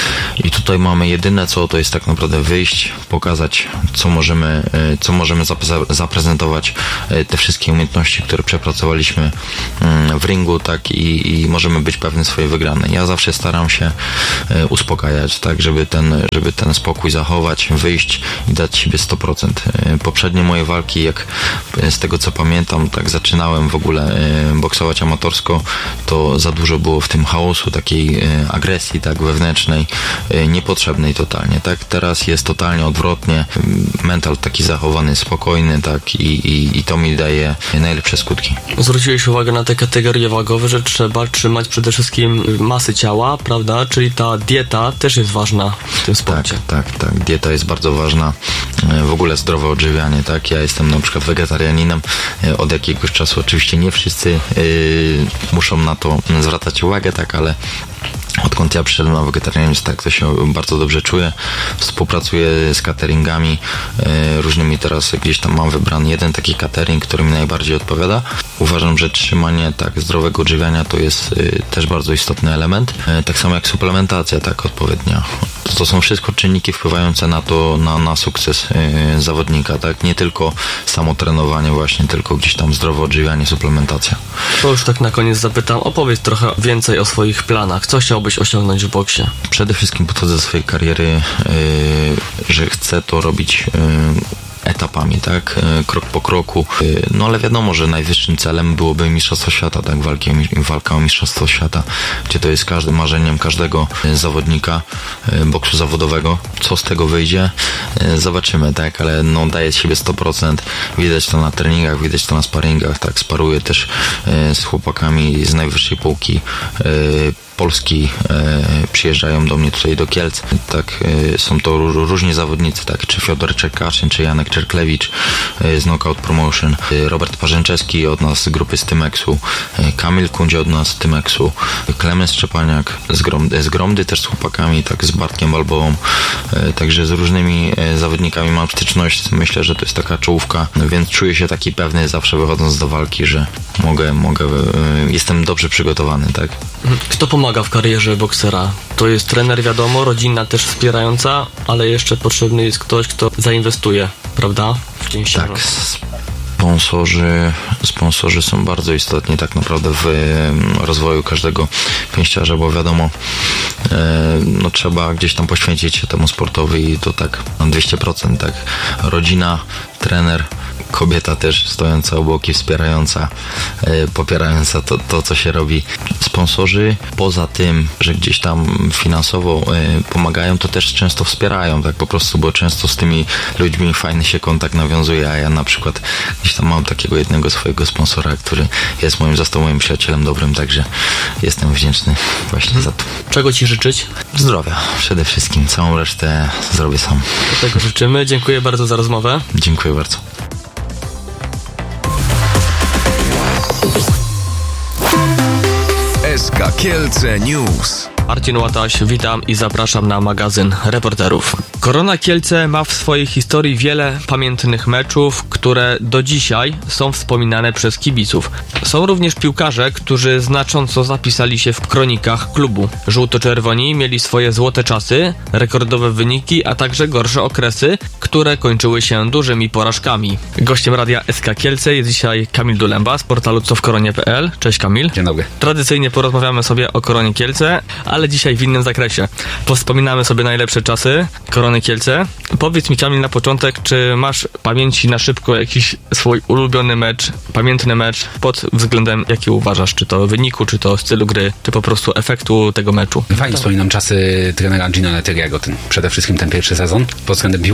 i tutaj mamy jedyne co, to jest tak naprawdę wyjść, pokazać co możemy, y, co możemy zapre- zaprezentować, y, te wszystkie umiejętności, które przepracowaliśmy y, w ringu, tak, i, i możemy być pewni swojej wygranej. Ja zawsze staram się y, uspokajać, tak, żeby ten, żeby ten spokój zachować, wyjść i dać siebie sto procent. Y, poprzednie moje walki, jak y, z tego co pamiętam, tak zaczynałem w ogóle y, boksować amatorsko, to za dużo było w tym chaosu, takiej y, agresji, tak, wewnętrznej, y, niepotrzebnej totalnie, tak. Teraz jest totalnie odwrotnie, y, mental taki zachowany, spokojny, tak, i, i, i to mi daje najlepsze skutki. Zwróciłeś uwagę na te kategorie wagowe, że trzeba trzymać przede wszystkim masy ciała, prawda? Czyli ta dieta też jest ważna w tym sporcie. Tak, tak, tak. Dieta jest bardzo ważna. W ogóle zdrowe odżywianie, tak. Ja jestem na przykład wegetarianinem od jakiegoś czasu. Oczywiście nie wszyscy yy, muszą na to zwracać uwagę, tak, ale odkąd ja przyszedłem na wegetarianizm, tak, to się bardzo dobrze czuję. Współpracuję z cateringami e, różnymi. Teraz gdzieś tam mam wybrany jeden taki catering, który mi najbardziej odpowiada. Uważam, że trzymanie tak zdrowego odżywiania to jest e, też bardzo istotny element. E, tak samo jak suplementacja, tak, odpowiednia. To, to są wszystko czynniki wpływające na to, na, na sukces e, zawodnika, tak. Nie tylko samo trenowanie właśnie, tylko gdzieś tam zdrowe odżywianie, suplementacja. To już tak na koniec zapytam, opowiedz trochę więcej o swoich planach. Co chciałbyś osiągnąć w boksie? Przede wszystkim podchodzę do swojej kariery, yy, że chcę to robić yy, etapami, tak, krok po kroku, no ale wiadomo, że najwyższym celem byłoby Mistrzostwo Świata, tak, walki, walka o Mistrzostwo Świata, gdzie to jest każdym marzeniem każdego zawodnika boksu zawodowego. Co z tego wyjdzie? Zobaczymy, tak, ale no daję z siebie sto procent, widać to na treningach, widać to na sparingach, tak, sparuję też z chłopakami z najwyższej półki Polski, e, przyjeżdżają do mnie tutaj do Kielc, tak, e, są to ró- różni zawodnicy, tak, czy Fiodor Czerkaszyn, czy Janek Czerklewicz e, z Knockout Promotion, e, Robert Parzęczewski od nas z grupy z Tymeksu, e, Kamil Kundzie od nas z Tymeksu, e, Klemens Szczepaniak z Gromdy, z Gromdy też z chłopakami, tak, z Bartkiem Balboą, e, także z różnymi e, zawodnikami mam styczność, myślę, że to jest taka czołówka, no, więc czuję się taki pewny zawsze wychodząc do walki, że mogę, mogę, e, jestem dobrze przygotowany, tak. Kto pomaga w karierze boksera? To jest trener, wiadomo, rodzina też wspierająca, ale jeszcze potrzebny jest ktoś, kto zainwestuje, prawda? W pięściarza. Tak, sponsorzy, sponsorzy są bardzo istotni tak naprawdę w rozwoju każdego pięściarza, bo wiadomo, no trzeba gdzieś tam poświęcić się temu sportowi i to tak na dwieście procent, tak. Rodzina, trener, kobieta też stojąca obok i wspierająca, e, popierająca to, to, co się robi. Sponsorzy, poza tym, że gdzieś tam finansowo e, pomagają, to też często wspierają, tak po prostu, bo często z tymi ludźmi fajny się kontakt nawiązuje, a ja na przykład gdzieś tam mam takiego jednego swojego sponsora, który jest moim, został moim przyjacielem dobrym, także jestem wdzięczny właśnie hmm. za to. Czego Ci życzyć? Zdrowia przede wszystkim, całą resztę zrobię sam. Tego życzymy, dziękuję bardzo za rozmowę. Dziękuję bardzo. S K Kielce News. Marcin Łataś, witam i zapraszam na magazyn reporterów. Korona Kielce ma w swojej historii wiele pamiętnych meczów, które do dzisiaj są wspominane przez kibiców. Są również piłkarze, którzy znacząco zapisali się w kronikach klubu. Żółto-czerwoni mieli swoje złote czasy, rekordowe wyniki, a także gorsze okresy, które kończyły się dużymi porażkami. Gościem radia S K Kielce jest dzisiaj Kamil Dulemba z portalu co w koronie kropka p l. Cześć Kamil. Dzień dobry. Tradycyjnie porozmawiamy sobie o Koronie Kielce, ale dzisiaj w innym zakresie. Powspominamy sobie najlepsze czasy Korony Kielce. Powiedz mi Kamil na początek, czy masz w pamięci na szybko jakiś swój ulubiony mecz, pamiętny mecz pod względem jaki uważasz, czy to wyniku, czy to stylu gry, czy po prostu efektu tego meczu? Fajnie wspominam czasy trenera Gina Letteriego, ten, przede wszystkim ten pierwszy sezon, pod względem piłkarskim oczywiście.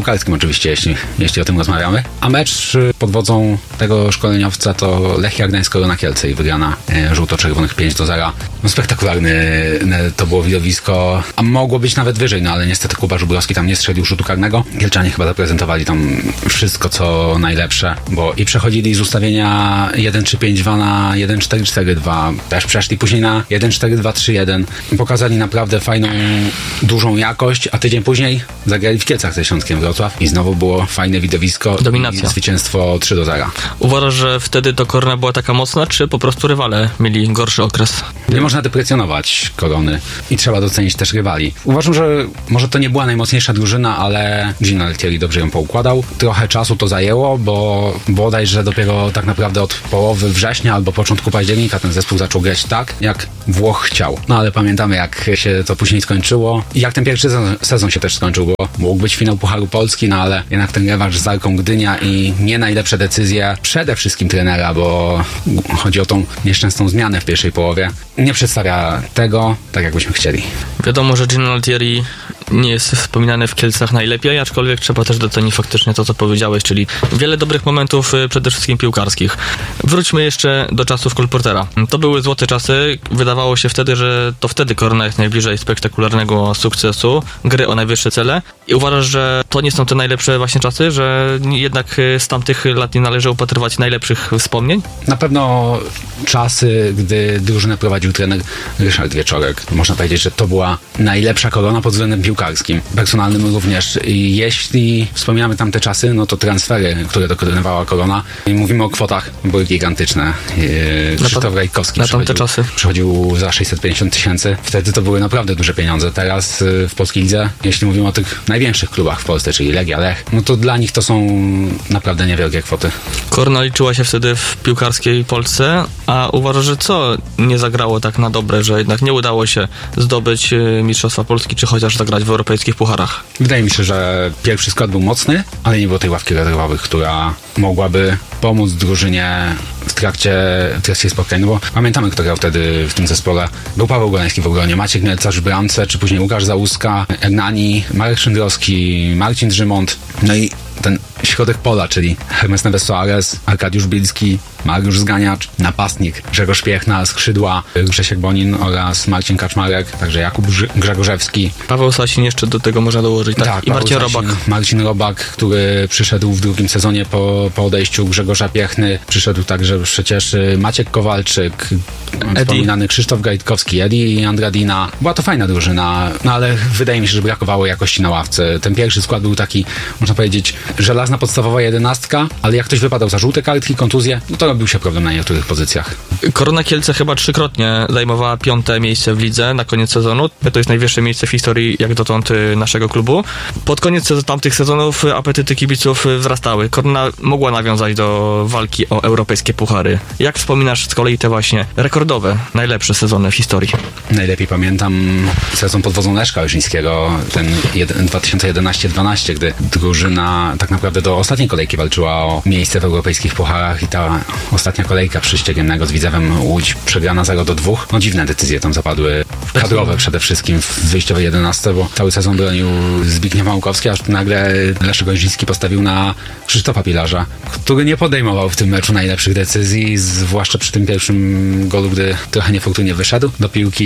oczywiście, jeśli, jeśli o tym rozmawiamy. A mecz pod wodzą tego szkoleniowca to Lechia Gdańsk Korona Kielce i wygrana e, żółto-czerwonych pięć do zera. No spektakularny e, to było widowisko, a mogło być nawet wyżej, no ale niestety Kuba Żubrowski tam nie strzelił rzutu karnego. Kielczanie chyba zaprezentowali tam wszystko, co najlepsze, bo i przechodzili z ustawienia jeden trzy pięć dwa na jeden cztery cztery dwa, też przeszli później na jeden cztery dwa trzy jeden. Pokazali naprawdę fajną, dużą jakość, a tydzień później zagrali w Kielcach ze Śląskiem Wrocław i znowu było fajne widowisko. Dominacja. I zwycięstwo trzy do zera. Uważasz, że wtedy to Korona była taka mocna, czy po prostu rywale mieli gorszy okres? Nie można deprecjonować Korony i trzeba docenić też rywali. Uważam, że może to nie była najmocniejsza drużyna, ale Gino Altieri dobrze ją poukładał. Trochę czasu to zajęło, bo bodajże dopiero tak naprawdę od połowy września albo początku października ten zespół zaczął grać tak, jak Włoch chciał. No ale pamiętamy, jak się to później skończyło i jak ten pierwszy sezon, sezon się też skończył, bo mógł być finał Pucharu Polski, no ale jednak ten rewanż z Arką Gdynia i nie najlepsze decyzje przede wszystkim trenera, bo chodzi o tą nieszczęsną zmianę w pierwszej połowie, nie przedstawia tego tak, jakbyśmy chcieli. Wiadomo, że Gino Altieri nie jest wspominany w Kielcach najlepiej, aczkolwiek trzeba też docenić faktycznie to, co powiedziałeś, czyli wiele dobrych momentów, przede wszystkim piłkarskich. Wróćmy jeszcze do czasów kolportera. To były złote czasy. Wydawało się wtedy, że to wtedy Korona jest najbliżej spektakularnego sukcesu, gry o najwyższe cele. I uważasz, że to nie są te najlepsze właśnie czasy, że jednak z tamtych lat nie należy upatrywać najlepszych wspomnień? Na pewno czasy, gdy drużynę prowadził trener Ryszard Wieczorek. Można powiedzieć, że to była najlepsza Korona pod względem piłkarskim. Personalnym również. I jeśli wspominamy tamte czasy, no to transfery, które dokonywała Korona, i mówimy o kwotach, były gigantyczne. Krzysztof Rajkowski na tamte czasy przychodził za sześćset pięćdziesiąt tysięcy. Wtedy to były naprawdę duże pieniądze. Teraz w polskiej lidze, jeśli mówimy o tych największych klubach w Polsce, czyli Legia, Lech, no to dla nich to są naprawdę niewielkie kwoty. Korona liczyła się wtedy w piłkarskiej Polsce, a uważasz, że co nie zagrało tak na dobre, że jednak nie udało się zdobyć Mistrzostwa Polski, czy chociaż zagrać w europejskich pucharach? Wydaje mi się, że pierwszy skład był mocny, ale nie było tej ławki rezerwowych, która mogłaby pomóc drużynie w trakcie, w trakcie spotkań, no bo pamiętamy, kto grał wtedy w tym zespole. Był Paweł Goleński w obronie, Maciek Mielcarz w bramce, czy później Łukasz Załuska, Ernani, Marek Szyndrowski, Marcin Drzymont, no i ten środek pola, czyli Hermes Neves Soares, Arkadiusz Bielski, Mariusz Zganiacz, napastnik Grzegorz Piechna, skrzydła Grzesiek Bonin oraz Marcin Kaczmarek, także Jakub Grzegorzewski. Paweł Sasin jeszcze do tego można dołożyć, tak? tak I Marcin Sasin, Robak. Marcin Robak, który przyszedł w drugim sezonie po, po odejściu Grzegorza Piechny. Przyszedł także przecież Maciek Kowalczyk, Eddie. wspominany Krzysztof Gajtkowski, Eddie i Andradina. Była to fajna drużyna, no ale wydaje mi się, że brakowało jakości na ławce. Ten pierwszy skład był taki, można powiedzieć, żelazna podstawowa jedenastka, ale jak ktoś wypadał za żółte kartki, kontuzje, no to robił się problem na niektórych pozycjach. Korona Kielce chyba trzykrotnie zajmowała piąte miejsce w lidze na koniec sezonu. To jest najwyższe miejsce w historii jak dotąd naszego klubu. Pod koniec tamtych sezonów apetyty kibiców wzrastały. Korona mogła nawiązać do walki o europejskie puchary. Jak wspominasz z kolei te właśnie rekordowe, najlepsze sezony w historii? Najlepiej pamiętam sezon pod wodzą Leszka Łyżyńskiego, ten dwa tysiące jedenaście dwanaście, gdy drużyna tak naprawdę do ostatniej kolejki walczyła o miejsce w europejskich pucharach i ta ostatnia kolejka przy Ściegiennego z Widzewem Łódź przegrana zero do dwóch. No dziwne decyzje tam zapadły, kadrowe przede wszystkim w wyjściowej jedenastce, bo cały sezon bronił Zbigniew Małkowski, aż nagle Leszek Łyżyński postawił na Krzysztofa Pilarza, który nie podejmował w tym meczu najlepszych decyzji, zwłaszcza przy tym pierwszym golu, gdy trochę niefortunnie wyszedł do piłki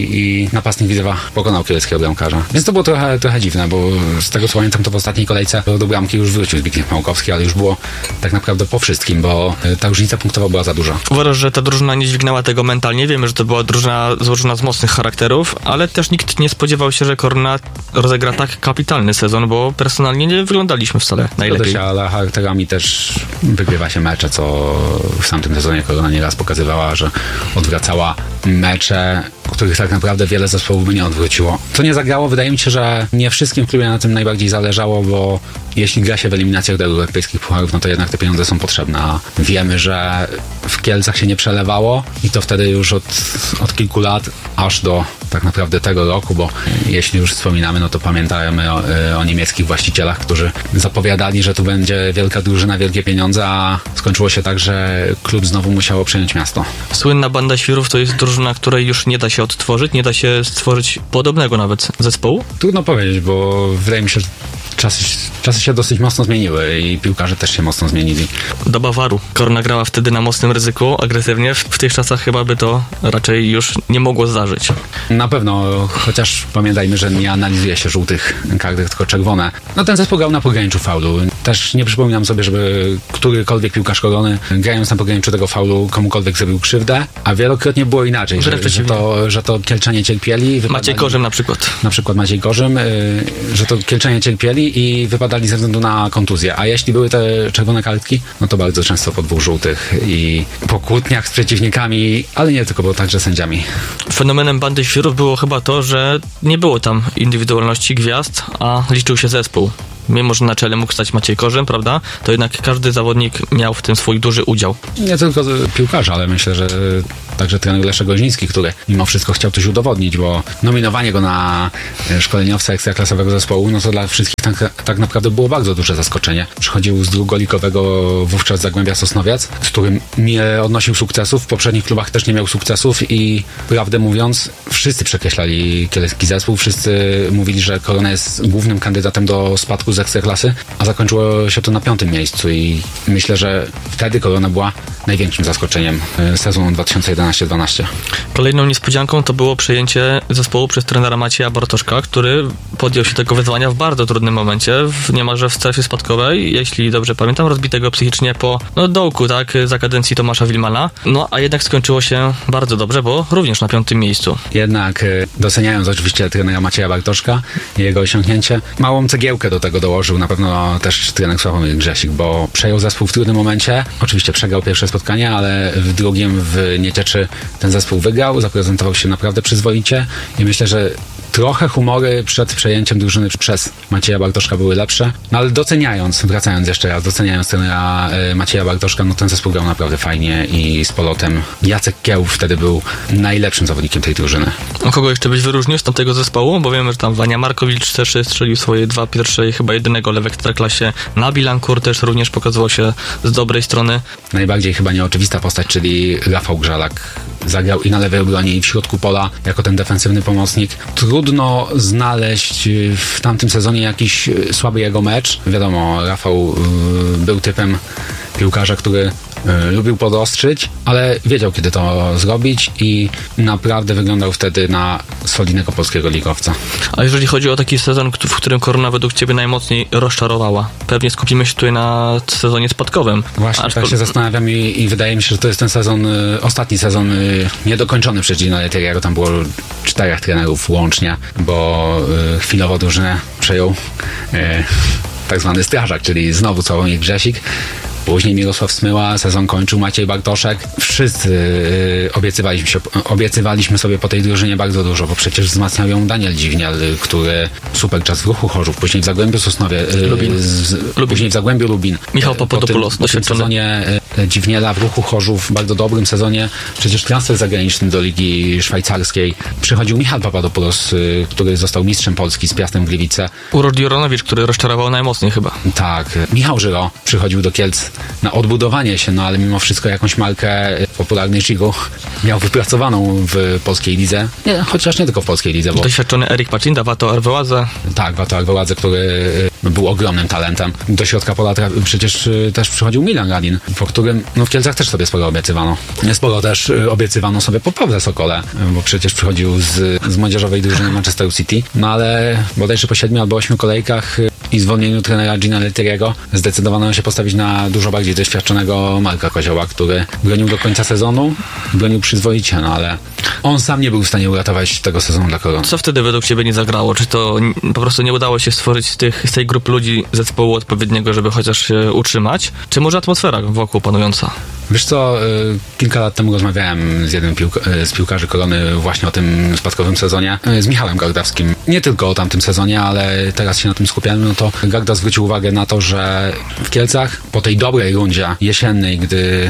i napastnik Widzewa pokonał kieleckiego bramkarza. Więc to było trochę, trochę dziwne, bo z tego co pamiętam, to w ostatniej kolejce do bramki już wrócił Zbigniew Małkowski, ale już było tak naprawdę po wszystkim, bo ta różnica punktowa była za duża. Uważasz, że ta drużyna nie dźwignęła tego mentalnie? Wiemy, że to była drużyna złożona z mocnych charakterów, ale też nikt nie spodziewał się, że Korona rozegra tak kapitalny sezon, bo personalnie nie wyglądaliśmy wcale najlepiej. Się, ale charakterami też wygrywa się mecze, co w tamtym sezonie Korona nieraz pokazywała, że odwracała mecze, których tak naprawdę wiele zespołów by nie odwróciło. Co nie zagrało, wydaje mi się, że nie wszystkim w klubie na tym najbardziej zależało, bo jeśli gra się w eliminacjach do europejskich pucharów, no to jednak te pieniądze są potrzebne. A wiemy, że w Kielcach się nie przelewało i to wtedy już od, od kilku lat aż do tak naprawdę tego roku, bo jeśli już wspominamy, no to pamiętajmy o, o niemieckich właścicielach, którzy zapowiadali, że tu będzie wielka drużyna, wielkie pieniądze, a skończyło się tak, że klub znowu musiało przejąć miasto. Słynna Banda Świrów to jest drużyna, której już nie da się odtworzyć, nie da się stworzyć podobnego nawet zespołu? Trudno powiedzieć, bo wydaje mi się, że czasy, czasy się dosyć mocno zmieniły i piłkarze też się mocno zmienili. Do Bawaru. Korona grała wtedy na mocnym ryzyku, agresywnie. W, w tych czasach chyba by to raczej już nie mogło zdarzyć. Na pewno, chociaż pamiętajmy, że nie analizuje się żółtych kartek, tylko czerwone. No ten zespół grał na pograniczu faulu. Też nie przypominam sobie, żeby którykolwiek piłkarz Korony, grając na pograniczu tego faulu, komukolwiek zrobił krzywdę, a wielokrotnie było inaczej, że, że, to, że to Kielczanie cierpieli. Wypadali, Maciej Gorzym na przykład. Na przykład Maciej Gorzym, yy, że to Kielczanie cierpieli i wypadali ze względu na kontuzję. A jeśli były te czerwone kartki, no to bardzo często po dwóch żółtych i po kłótniach z przeciwnikami, ale nie tylko, bo także sędziami. Fenomenem Bandy Świrów było chyba to, że nie było tam indywidualności gwiazd, a liczył się zespół. Mimo że na czele mógł stać Maciej Korzym, prawda, to jednak każdy zawodnik miał w tym swój duży udział. Nie tylko piłkarze, ale myślę, że także trener Leszek Goźniński, który mimo wszystko chciał coś udowodnić, bo nominowanie go na szkoleniowca ekstraklasowego zespołu, no to dla wszystkich tak, tak naprawdę było bardzo duże zaskoczenie. Przychodził z drugoligowego wówczas Zagłębia Sosnowiec, z którym nie odnosił sukcesów, w poprzednich klubach też nie miał sukcesów i prawdę mówiąc, wszyscy przekreślali kielecki zespół, wszyscy mówili, że Korona jest głównym kandydatem do spadku z ekstraklasy, a zakończyło się to na piątym miejscu i myślę, że wtedy Korona była największym zaskoczeniem sezonu dwa tysiące jedenaście dwanaście. Kolejną niespodzianką to było przejęcie zespołu przez trenera Macieja Bartoszka, który podjął się tego wyzwania w bardzo trudnym momencie, w niemalże w strefie spadkowej, jeśli dobrze pamiętam, rozbitego psychicznie po no, dołku, tak, za kadencji Tomasza Wilmana. No, a jednak skończyło się bardzo dobrze, bo również na piątym miejscu. Jednak doceniając oczywiście trenera Macieja Bartoszka i jego osiągnięcie, małą cegiełkę do tego dołożył na pewno też trener Sławomir Grzesik, bo przejął zespół w trudnym momencie. Oczywiście przegrał pierwsze spotkanie, ale w drugim w Niecieczy ten zespół wygrał, zaprezentował się naprawdę przyzwoicie i myślę, że trochę humory przed przejęciem drużyny przez Macieja Bartoszka były lepsze, no ale doceniając, wracając jeszcze raz, doceniając trenera Macieja Bartoszka, no ten zespół grał naprawdę fajnie i z polotem. Jacek Kiełów wtedy był najlepszym zawodnikiem tej drużyny. A kogo jeszcze byś wyróżnił z tamtego zespołu? Bo wiemy, że tam Wania Markowicz też strzelił swoje dwa pierwsze i chyba jedynego w Ekstraklasie. Nabil Ankur też również pokazywał się z dobrej strony. Najbardziej chyba nieoczywista postać, czyli Rafał Grzalak. Zagrał i na lewej obronie, i w środku pola, jako ten defensywny pomocnik. Trudno znaleźć w tamtym sezonie jakiś słaby jego mecz. Wiadomo, Rafał y, był typem piłkarza, który y, lubił podostrzyć, ale wiedział, kiedy to zrobić i naprawdę wyglądał wtedy na solidnego polskiego ligowca. A jeżeli chodzi o taki sezon, w którym Korona według Ciebie najmocniej rozczarowała, pewnie skupimy się tutaj na sezonie spadkowym. Właśnie, Aczkol... tak się zastanawiam i, i wydaje mi się, że to jest ten sezon, y, ostatni sezon y, niedokończony przez Gino Lettieriego. Tam było czterech trenerów łącznie, bo y, chwilowo drużynę przejął y, tak zwany strażak, czyli znowu Sławomir Grzesik. Później Mirosław Smyła, sezon kończył Maciej Bartoszek. Wszyscy yy, obiecywaliśmy, się, obiecywaliśmy sobie po tej drużynie bardzo dużo, bo przecież wzmacniał ją Daniel Dziwnial, który super czas w Ruchu Chorzów, później w Zagłębiu Sosnowie, yy, Lubin. Z, Lubin. później w Zagłębiu Lubin. Michał Papadopoulos, po tym, po tym sezonie yy, Dziwniela w Ruchu Chorzów, bardzo dobrym sezonie, przecież transfer zagraniczny do Ligi Szwajcarskiej. Przychodził Michał Papadopoulos, yy, który został mistrzem Polski z Piastem Gliwice. Urod Juronowicz, który rozczarował najmocniej chyba. Tak. Michał Żyro przychodził do Kielc na odbudowanie się, no ale mimo wszystko jakąś markę w popularnej Chigu miał wypracowaną w polskiej lidze. Nie, chociaż nie tylko w polskiej lidze, bo... Doświadczony Erik Pacinda, Wato Arveładze. Tak, Wato Arveładze, który był ogromnym talentem. Do środka pola tra- przecież też przychodził Milan Radin, po którym no w Kielcach też sobie sporo obiecywano. Sporo też obiecywano sobie po Pawle Sokole, bo przecież przychodził z, z młodzieżowej drużyny Manchesteru City, no ale bodajże po siedmiu albo ośmiu kolejkach i zwolnieniu trenera Gina Lettieriego zdecydowano się postawić na dużo bardziej doświadczonego Marka Kozioła, który bronił do końca sezonu, bronił przyzwoicie, no ale on sam nie był w stanie uratować tego sezonu dla Korony. Co wtedy według Ciebie nie zagrało? Czy to po prostu nie udało się stworzyć z, tych, z tej grupy ludzi zespołu odpowiedniego, żeby chociaż się utrzymać? Czy może atmosfera wokół panująca? Wiesz co, kilka lat temu rozmawiałem z jednym piłka- z piłkarzy Korony właśnie o tym spadkowym sezonie, z Michałem Gardawskim. Nie tylko o tamtym sezonie, ale teraz się na tym skupiamy, no to Garda zwrócił uwagę na to, że w Kielcach po tej dobrej rundzie jesiennej, gdy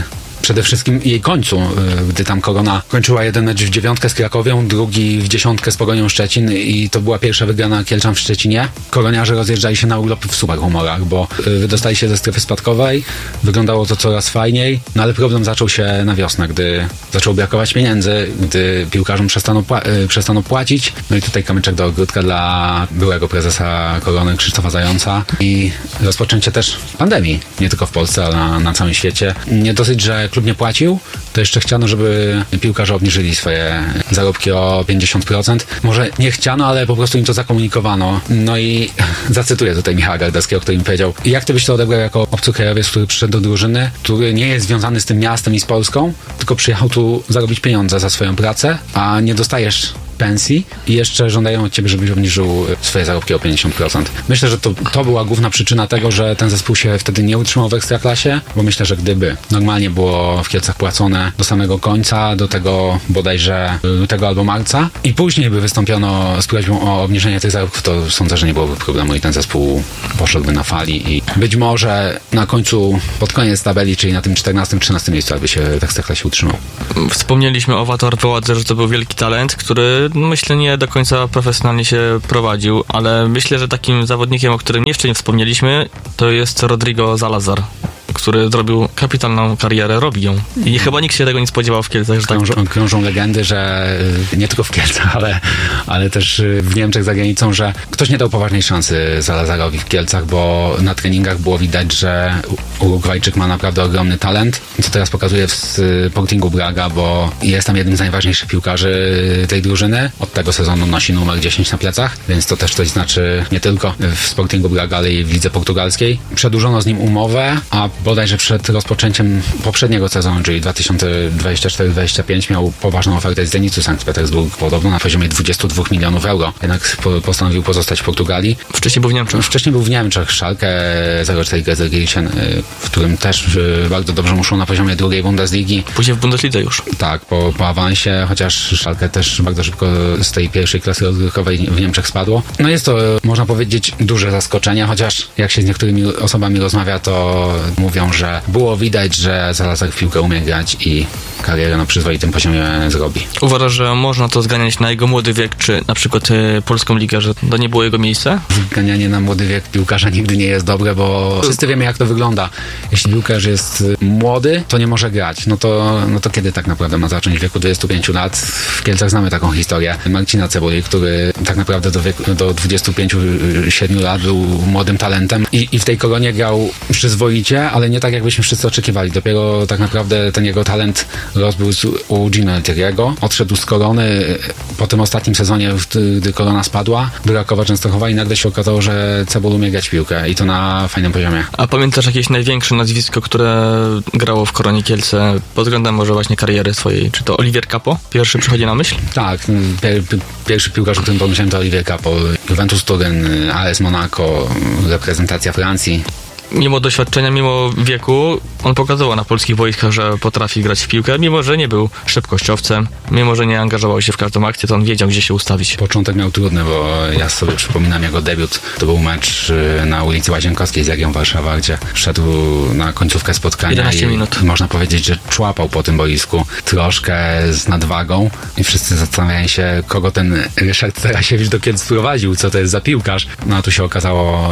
przede wszystkim jej końcu, gdy tam Korona kończyła jeden mecz w dziewiątkę z Krakowią, drugi w dziesiątkę z Pogonią Szczecin i to była pierwsza wygrana Kielczan w Szczecinie. Koroniarze rozjeżdżali się na urlopy w super humorach, bo wydostali się ze strefy spadkowej, wyglądało to coraz fajniej, no ale problem zaczął się na wiosnę, gdy zaczęło brakować pieniędzy, gdy piłkarzom przestano, pła- przestano płacić. No i tutaj kamyczek do ogródka dla byłego prezesa Korony Krzysztofa Zająca i rozpoczęcie też pandemii, nie tylko w Polsce, ale na, na całym świecie. Nie dosyć, że klub nie płacił, to jeszcze chciano, żeby piłkarze obniżyli swoje zarobki o pięćdziesiąt procent. Może nie chciano, ale po prostu im to zakomunikowano. No i zacytuję tutaj Michała Gardeckiego, który mi powiedział: jak ty byś to odebrał jako obcokrajowiec, który przyszedł do drużyny, który nie jest związany z tym miastem i z Polską, tylko przyjechał tu zarobić pieniądze za swoją pracę, a nie dostajesz pensji i jeszcze żądają od ciebie, żebyś obniżył swoje zarobki o pięćdziesiąt procent. Myślę, że to, to była główna przyczyna tego, że ten zespół się wtedy nie utrzymał w Ekstraklasie, bo myślę, że gdyby normalnie było w Kielcach płacone do samego końca, do tego bodajże lutego albo marca i później by wystąpiono z prośbą o obniżenie tych zarobków, to sądzę, że nie byłoby problemu i ten zespół poszedłby na fali i być może na końcu, pod koniec tabeli, czyli na tym czternastym trzynastym miejscu, aby się w Ekstraklasie utrzymał. Wspomnieliśmy o Wator Poładze, że to był wielki talent, który myślę nie do końca profesjonalnie się prowadził, ale myślę, że takim zawodnikiem, o którym jeszcze nie wspomnieliśmy, to jest Rodrigo Salazar, który zrobił kapitalną karierę, robi ją. I chyba nikt się tego nie spodziewał w Kielcach, że tak... Krążą, krążą legendy, że nie tylko w Kielcach, ale, ale też w Niemczech, za granicą, że ktoś nie dał poważnej szansy Salazarowi w Kielcach, bo na treningach było widać, że Urugwajczyk ma naprawdę ogromny talent, co teraz pokazuje w Sportingu Braga, bo jest tam jednym z najważniejszych piłkarzy tej drużyny. Od tego sezonu nosi numer dziesięć na plecach, więc to też coś znaczy nie tylko w Sportingu Braga, ale i w lidze portugalskiej. Przedłużono z nim umowę, a bodajże przed rozpoczęciem poprzedniego sezonu, czyli dwa tysiące dwudziesty czwarty dwudziesty piąty, miał poważną ofertę z Zenitu Sankt Petersburg, podobno na poziomie dwudziestu dwóch milionów euro. Jednak po, postanowił pozostać w Portugalii. Wcześniej był w Niemczech. Wcześniej był w Niemczech, Schalke zero cztery Gelsenkirchen, w którym też bardzo dobrze muszą na poziomie drugiej Bundesligi. Później w Bundeslidze już. Tak, po, po awansie, chociaż Schalke też bardzo szybko z tej pierwszej klasy rozgrywkowej w Niemczech spadło. No jest to, można powiedzieć, duże zaskoczenie, chociaż jak się z niektórymi osobami rozmawia, to mówią, że było widać, że Salazar w piłkę umie grać i karierę na przyzwoitym poziomie zrobi. Uważasz, że można to zganiać na jego młody wiek, czy na przykład y, polską ligę, że to nie było jego miejsce? Zganianie na młody wiek piłkarza nigdy nie jest dobre, bo wszyscy wiemy, jak to wygląda. Jeśli piłkarz jest młody, to nie może grać. No to, no to kiedy tak naprawdę ma zacząć? W wieku dwudziestu pięciu lat. W Kielcach znamy taką historię Marcina Cebuli, który tak naprawdę do, wieku, do dwudziestu pięciu siedmiu lat był młodym talentem i, i w tej Koronie grał przyzwoicie, ale nie tak, jakbyśmy wszyscy oczekiwali. Dopiero tak naprawdę ten jego talent rozbłysł u Gino Altieriego. Odszedł z Korony po tym ostatnim sezonie, gdy Korona spadła do Rakowa Częstochowa i nagle się okazało, że Cebul umie grać w piłkę i to na fajnym poziomie. A pamiętasz jakieś największe nazwisko, które grało w Koronie Kielce pod względem może właśnie kariery swojej? Czy to Olivier Capo? Pierwszy przychodzi na myśl? Tak, pier, pierwszy piłkarz, o którym pomyślałem, to Olivier Capo. Juventus Turyn, A S Monaco, reprezentacja Francji. Mimo doświadczenia, mimo wieku, on pokazywał na polskich boiskach, że potrafi grać w piłkę, mimo że nie był szybkościowcem, mimo że nie angażował się w każdą akcję, to on wiedział, gdzie się ustawić. Początek miał trudny, bo ja sobie przypominam jego debiut. To był mecz na ulicy Łazienkowskiej z Legią Warszawa, gdzie wszedł na końcówkę spotkania jedenaście minut. I można powiedzieć, że człapał po tym boisku troszkę z nadwagą i wszyscy zastanawiają się, kogo ten Ryszard Tarasiewicz do Kielc sprowadził, co to jest za piłkarz. No a tu się okazało,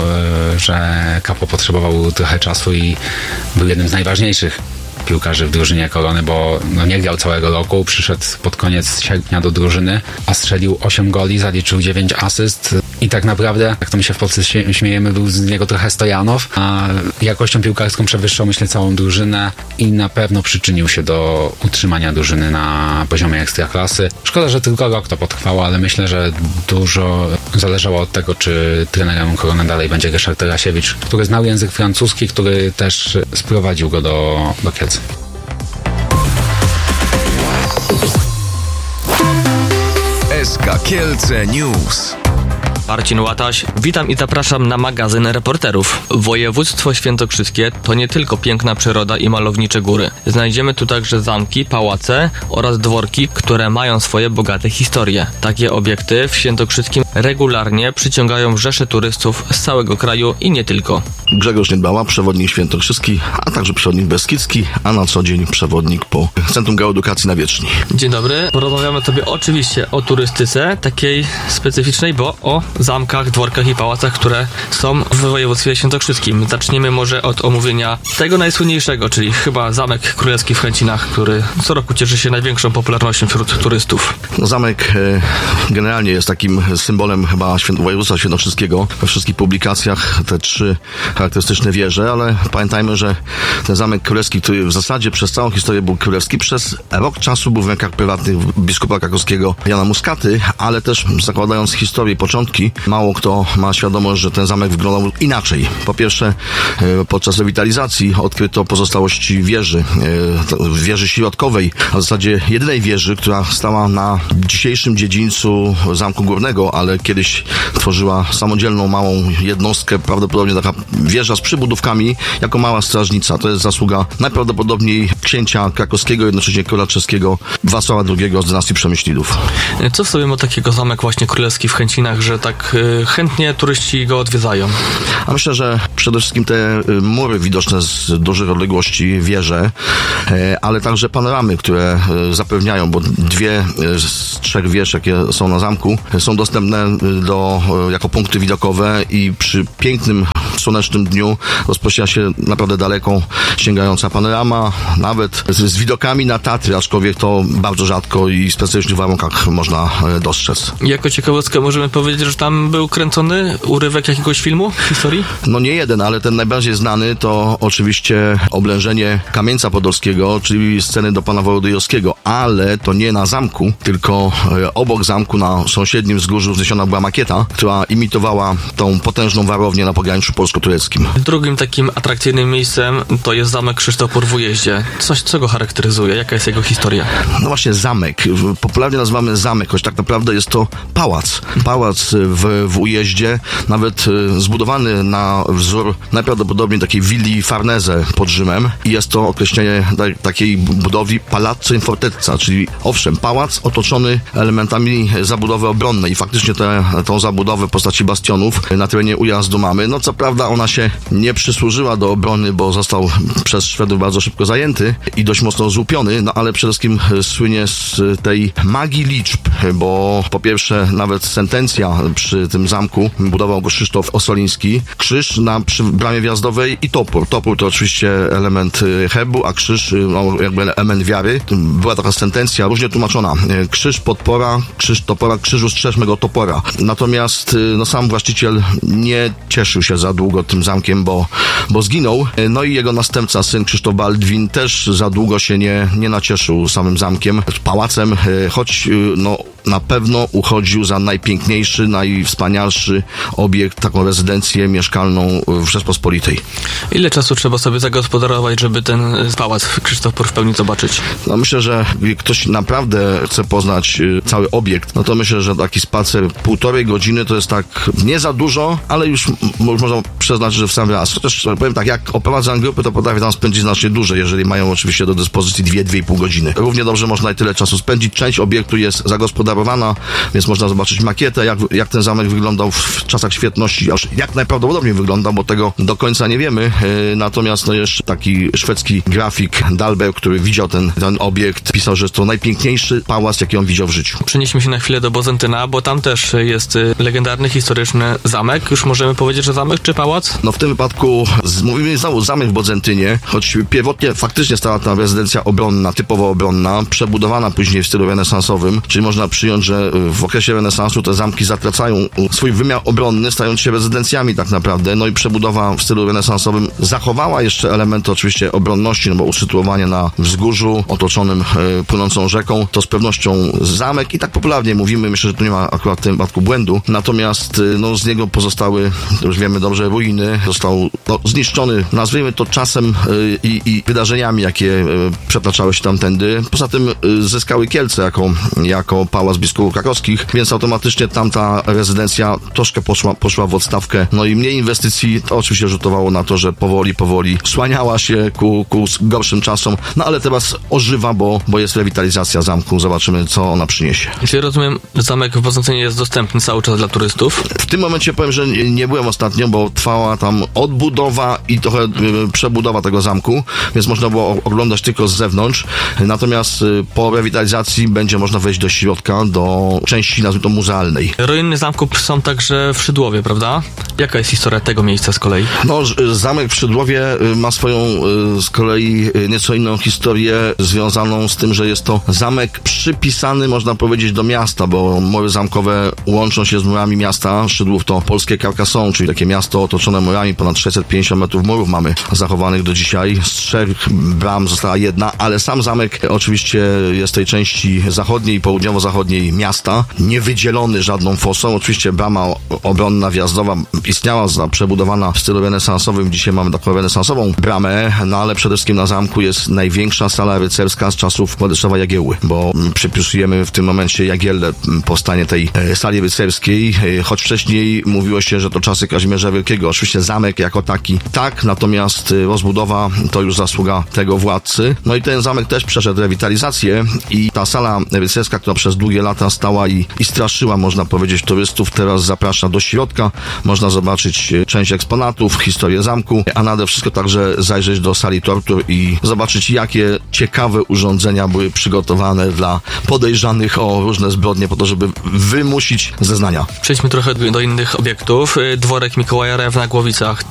że Capo potrzebował trochę czasu i był jednym z najważniejszych piłkarzy w drużynie Korony, bo no, nie grał całego roku, przyszedł pod koniec sierpnia do drużyny, a strzelił osiem goli, zaliczył dziewięć asyst i tak naprawdę, jak to my się w Polsce śmiejemy, był z niego trochę Stojanow, a jakością piłkarską przewyższał, myślę, całą drużynę i na pewno przyczynił się do utrzymania drużyny na poziomie ekstraklasy. Szkoda, że tylko rok to potrwało, ale myślę, że dużo zależało od tego, czy trenerem Korony dalej będzie Ryszard Tarasiewicz, który znał język francuski, który też sprowadził go do, do Kielc. S K Kielce News. Marcin Łataś. Witam i zapraszam na magazyn Reporterów. Województwo świętokrzyskie to nie tylko piękna przyroda i malownicze góry. Znajdziemy tu także zamki, pałace oraz dworki, które mają swoje bogate historie. Takie obiekty w Świętokrzyskim regularnie przyciągają rzesze turystów z całego kraju i nie tylko. Grzegorz Niedbała, przewodnik świętokrzyski, a także przewodnik beskidzki, a na co dzień przewodnik po Centrum Geoedukacji na Wierzchni. Dzień dobry. Porozmawiamy sobie oczywiście o turystyce, takiej specyficznej, bo o zamkach, dworkach i pałacach, które są w województwie świętokrzyskim. Zaczniemy może od omówienia tego najsłynniejszego, czyli chyba Zamek Królewski w Chęcinach, który co roku cieszy się największą popularnością wśród turystów. No, zamek e, generalnie jest takim symbolem chyba świę- województwa świętokrzyskiego. We wszystkich publikacjach te trzy charakterystyczne wieże, ale pamiętajmy, że ten Zamek Królewski, który w zasadzie przez całą historię był królewski, przez rok czasu był w rękach prywatnych biskupa krakowskiego Jana Muskaty, ale też zakładając historię i początki, mało kto ma świadomość, że ten zamek wyglądał inaczej. Po pierwsze, e, podczas rewitalizacji odkryto pozostałości wieży, e, wieży środkowej, a w zasadzie jedynej wieży, która stała na dzisiejszym dziedzińcu Zamku Górnego, ale kiedyś tworzyła samodzielną małą jednostkę, prawdopodobnie taka wieża z przybudówkami, jako mała strażnica. To jest zasługa najprawdopodobniej księcia krakowskiego, jednocześnie króla czeskiego Wacława drugiego z dynastii Przemyślidów. Co w sobie ma takiego zamek właśnie królewski w Chęcinach, że tak y, chętnie turyści go odwiedzają? A myślę, że przede wszystkim te y, mury widoczne z dużych odległości, wieże, y, ale także panoramy, które y, zapewniają, bo dwie y, z trzech wież, jakie są na zamku, y, są dostępne y, do, y, jako punkty widokowe i przy pięknym, słonecznym dniu rozpoczyna się naprawdę daleko sięgająca panorama, nawet z, z widokami na Tatry, aczkolwiek to bardzo rzadko i w specyficznych warunkach można y, dostrzec. Jako ciekawostkę możemy powiedzieć, że tam był kręcony urywek jakiegoś filmu w historii? No nie jeden, ale ten najbardziej znany to oczywiście oblężenie Kamieńca Podolskiego, czyli sceny do pana Wołodyjowskiego, ale to nie na zamku, tylko e, obok zamku na sąsiednim wzgórzu wzniesiona była makieta, która imitowała tą potężną warownię na pograniczu polsko-tureckim. Drugim takim atrakcyjnym miejscem to jest Zamek Krzysztofpor w Ujeździe. Coś, co go charakteryzuje? Jaka jest jego historia? No właśnie zamek. Popularnie nazywamy zamek, choć tak naprawdę jest to pałac. Pałac w, w Ujeździe, nawet e, zbudowany na wzór najprawdopodobniej takiej willi Farnese pod Rzymem i jest to określenie ta- takiej budowli Palazzo in Fortezza, czyli owszem, pałac otoczony elementami zabudowy obronnej i faktycznie tę tą zabudowę w postaci bastionów na terenie Ujazdu mamy. No co prawda ona się nie przysłużyła do obrony, bo został przez Szwedów bardzo szybko zajęty i dość mocno złupiony, no ale przede wszystkim słynie z tej magii liczb, bo po pierwsze nawet sentencja przy tym zamku budował go Krzysztof Ossoliński. Krzyż na przy bramie wjazdowej i topór. Topór to oczywiście element herbu, a krzyż no, jakby element wiary. Była taka sentencja różnie tłumaczona. Krzyż podpora, krzyż topora, krzyżu strzeżmy go topora. Natomiast no, sam właściciel nie cieszył się za długo tym zamkiem, bo, bo zginął. No i jego następca, syn Krzysztof Baldwin, też za długo się nie, nie nacieszył samym zamkiem, pałacem, choć no, na pewno uchodził za najpiękniejszy, najwspanialszy obiekt, taką rezydencję mieszkalną w Rzeczpospolitej. Ile czasu trzeba sobie zagospodarować, żeby ten pałac Krzysztofpor w pełni zobaczyć? No myślę, że jak ktoś naprawdę chce poznać cały obiekt, no to myślę, że taki spacer półtorej godziny to jest tak nie za dużo, ale już m- można przeznaczyć, że w sam raz. Chociaż powiem tak, jak oprowadzam grupy, to potrafię tam spędzić znacznie dłużej, jeżeli mają oczywiście do dyspozycji dwie, dwie i pół godziny. Równie dobrze można i tyle czasu spędzić. Część obiektu jest zagospodarowana, więc można zobaczyć makietę, jak, jak ten zamek wyglądał w czasach świetności, aż jak najprawdopodobniej wyglądał, bo tego do końca nie wiemy. Yy, natomiast no jeszcze taki szwedzki grafik Dalberg, który widział ten, ten obiekt, pisał, że jest to najpiękniejszy pałac, jaki on widział w życiu. Przenieśmy się na chwilę do Bozentyna, bo tam też jest legendarny, historyczny zamek. Już możemy powiedzieć, że zamek czy pałac? No w tym wypadku z, mówimy znowu zamek w Bozentynie, choć pierwotnie faktycznie stała tam rezydencja obronna, typowo obronna, przebudowana później w stylu renesansowym, czyli można przyjąć, że w okresie renesansu te zamki zatracają swój wymiar obronny, stając się rezydencjami tak naprawdę, no i przebudowa w stylu renesansowym zachowała jeszcze elementy oczywiście obronności, no bo usytuowanie na wzgórzu otoczonym e, płynącą rzeką, to z pewnością zamek i tak popularnie mówimy, myślę, że tu nie ma akurat w tym wypadku błędu, natomiast e, no z niego pozostały, to już wiemy dobrze, ruiny, został no, zniszczony, nazwijmy to czasem e, i, i wydarzeniami, jakie e, przetaczały się tamtędy. Poza tym e, zyskały Kielce jako, jako pałac z biskupów krakowskich, więc automatycznie tamta rezydencja troszkę poszła, poszła w odstawkę. No i mniej inwestycji, to oczywiście rzutowało na to, że powoli, powoli słaniała się ku, ku gorszym czasom, no ale teraz ożywa, bo, bo jest rewitalizacja zamku. Zobaczymy, co ona przyniesie. Czyli rozumiem, zamek w Poznaniu jest dostępny cały czas dla turystów? W tym momencie powiem, że nie, nie byłem ostatnio, bo trwała tam odbudowa i trochę y, przebudowa tego zamku, więc można było oglądać tylko z zewnątrz. Natomiast y, po rewitalizacji będzie można wejść do środka, do części, nazwijmy to, muzealnej. Ruiny zamku są także w Szydłowie, prawda? Jaka jest historia tego miejsca z kolei? No, zamek w Szydłowie ma swoją z kolei nieco inną historię związaną z tym, że jest to zamek przypisany, można powiedzieć, do miasta, bo mury zamkowe łączą się z murami miasta. Szydłów to polskie Carcassonne, czyli takie miasto otoczone murami, ponad sześćset pięćdziesiąt metrów murów mamy zachowanych do dzisiaj. Z trzech bram została jedna, ale sam zamek oczywiście jest tej części zachodniej i południowo-zachodniej miasta, niewydzielony żadną fosą. Oczywiście brama obronna wjazdowa istniała, przebudowana w stylu renesansowym. Dzisiaj mamy taką renesansową bramę, no ale przede wszystkim na zamku jest największa sala rycerska z czasów Władysława Jagiełły, bo przypisujemy w tym momencie Jagiellę powstanie tej sali rycerskiej, choć wcześniej mówiło się, że to czasy Kazimierza Wielkiego. Oczywiście zamek jako taki tak, natomiast rozbudowa to już zasługa tego władcy. No i ten zamek też przeszedł rewitalizację i ta sala rycerska, która przez długie lata stała i, i straszyła, można powiedzieć, turystów, teraz zaprasza do środka. Można zobaczyć część eksponatów, historię zamku, a nade wszystko także zajrzeć do sali tortur i zobaczyć, jakie ciekawe urządzenia były przygotowane dla podejrzanych o różne zbrodnie po to, żeby wymusić zeznania. Przejdźmy trochę do innych obiektów. Dworek Mikołaja Rew na Głowicach.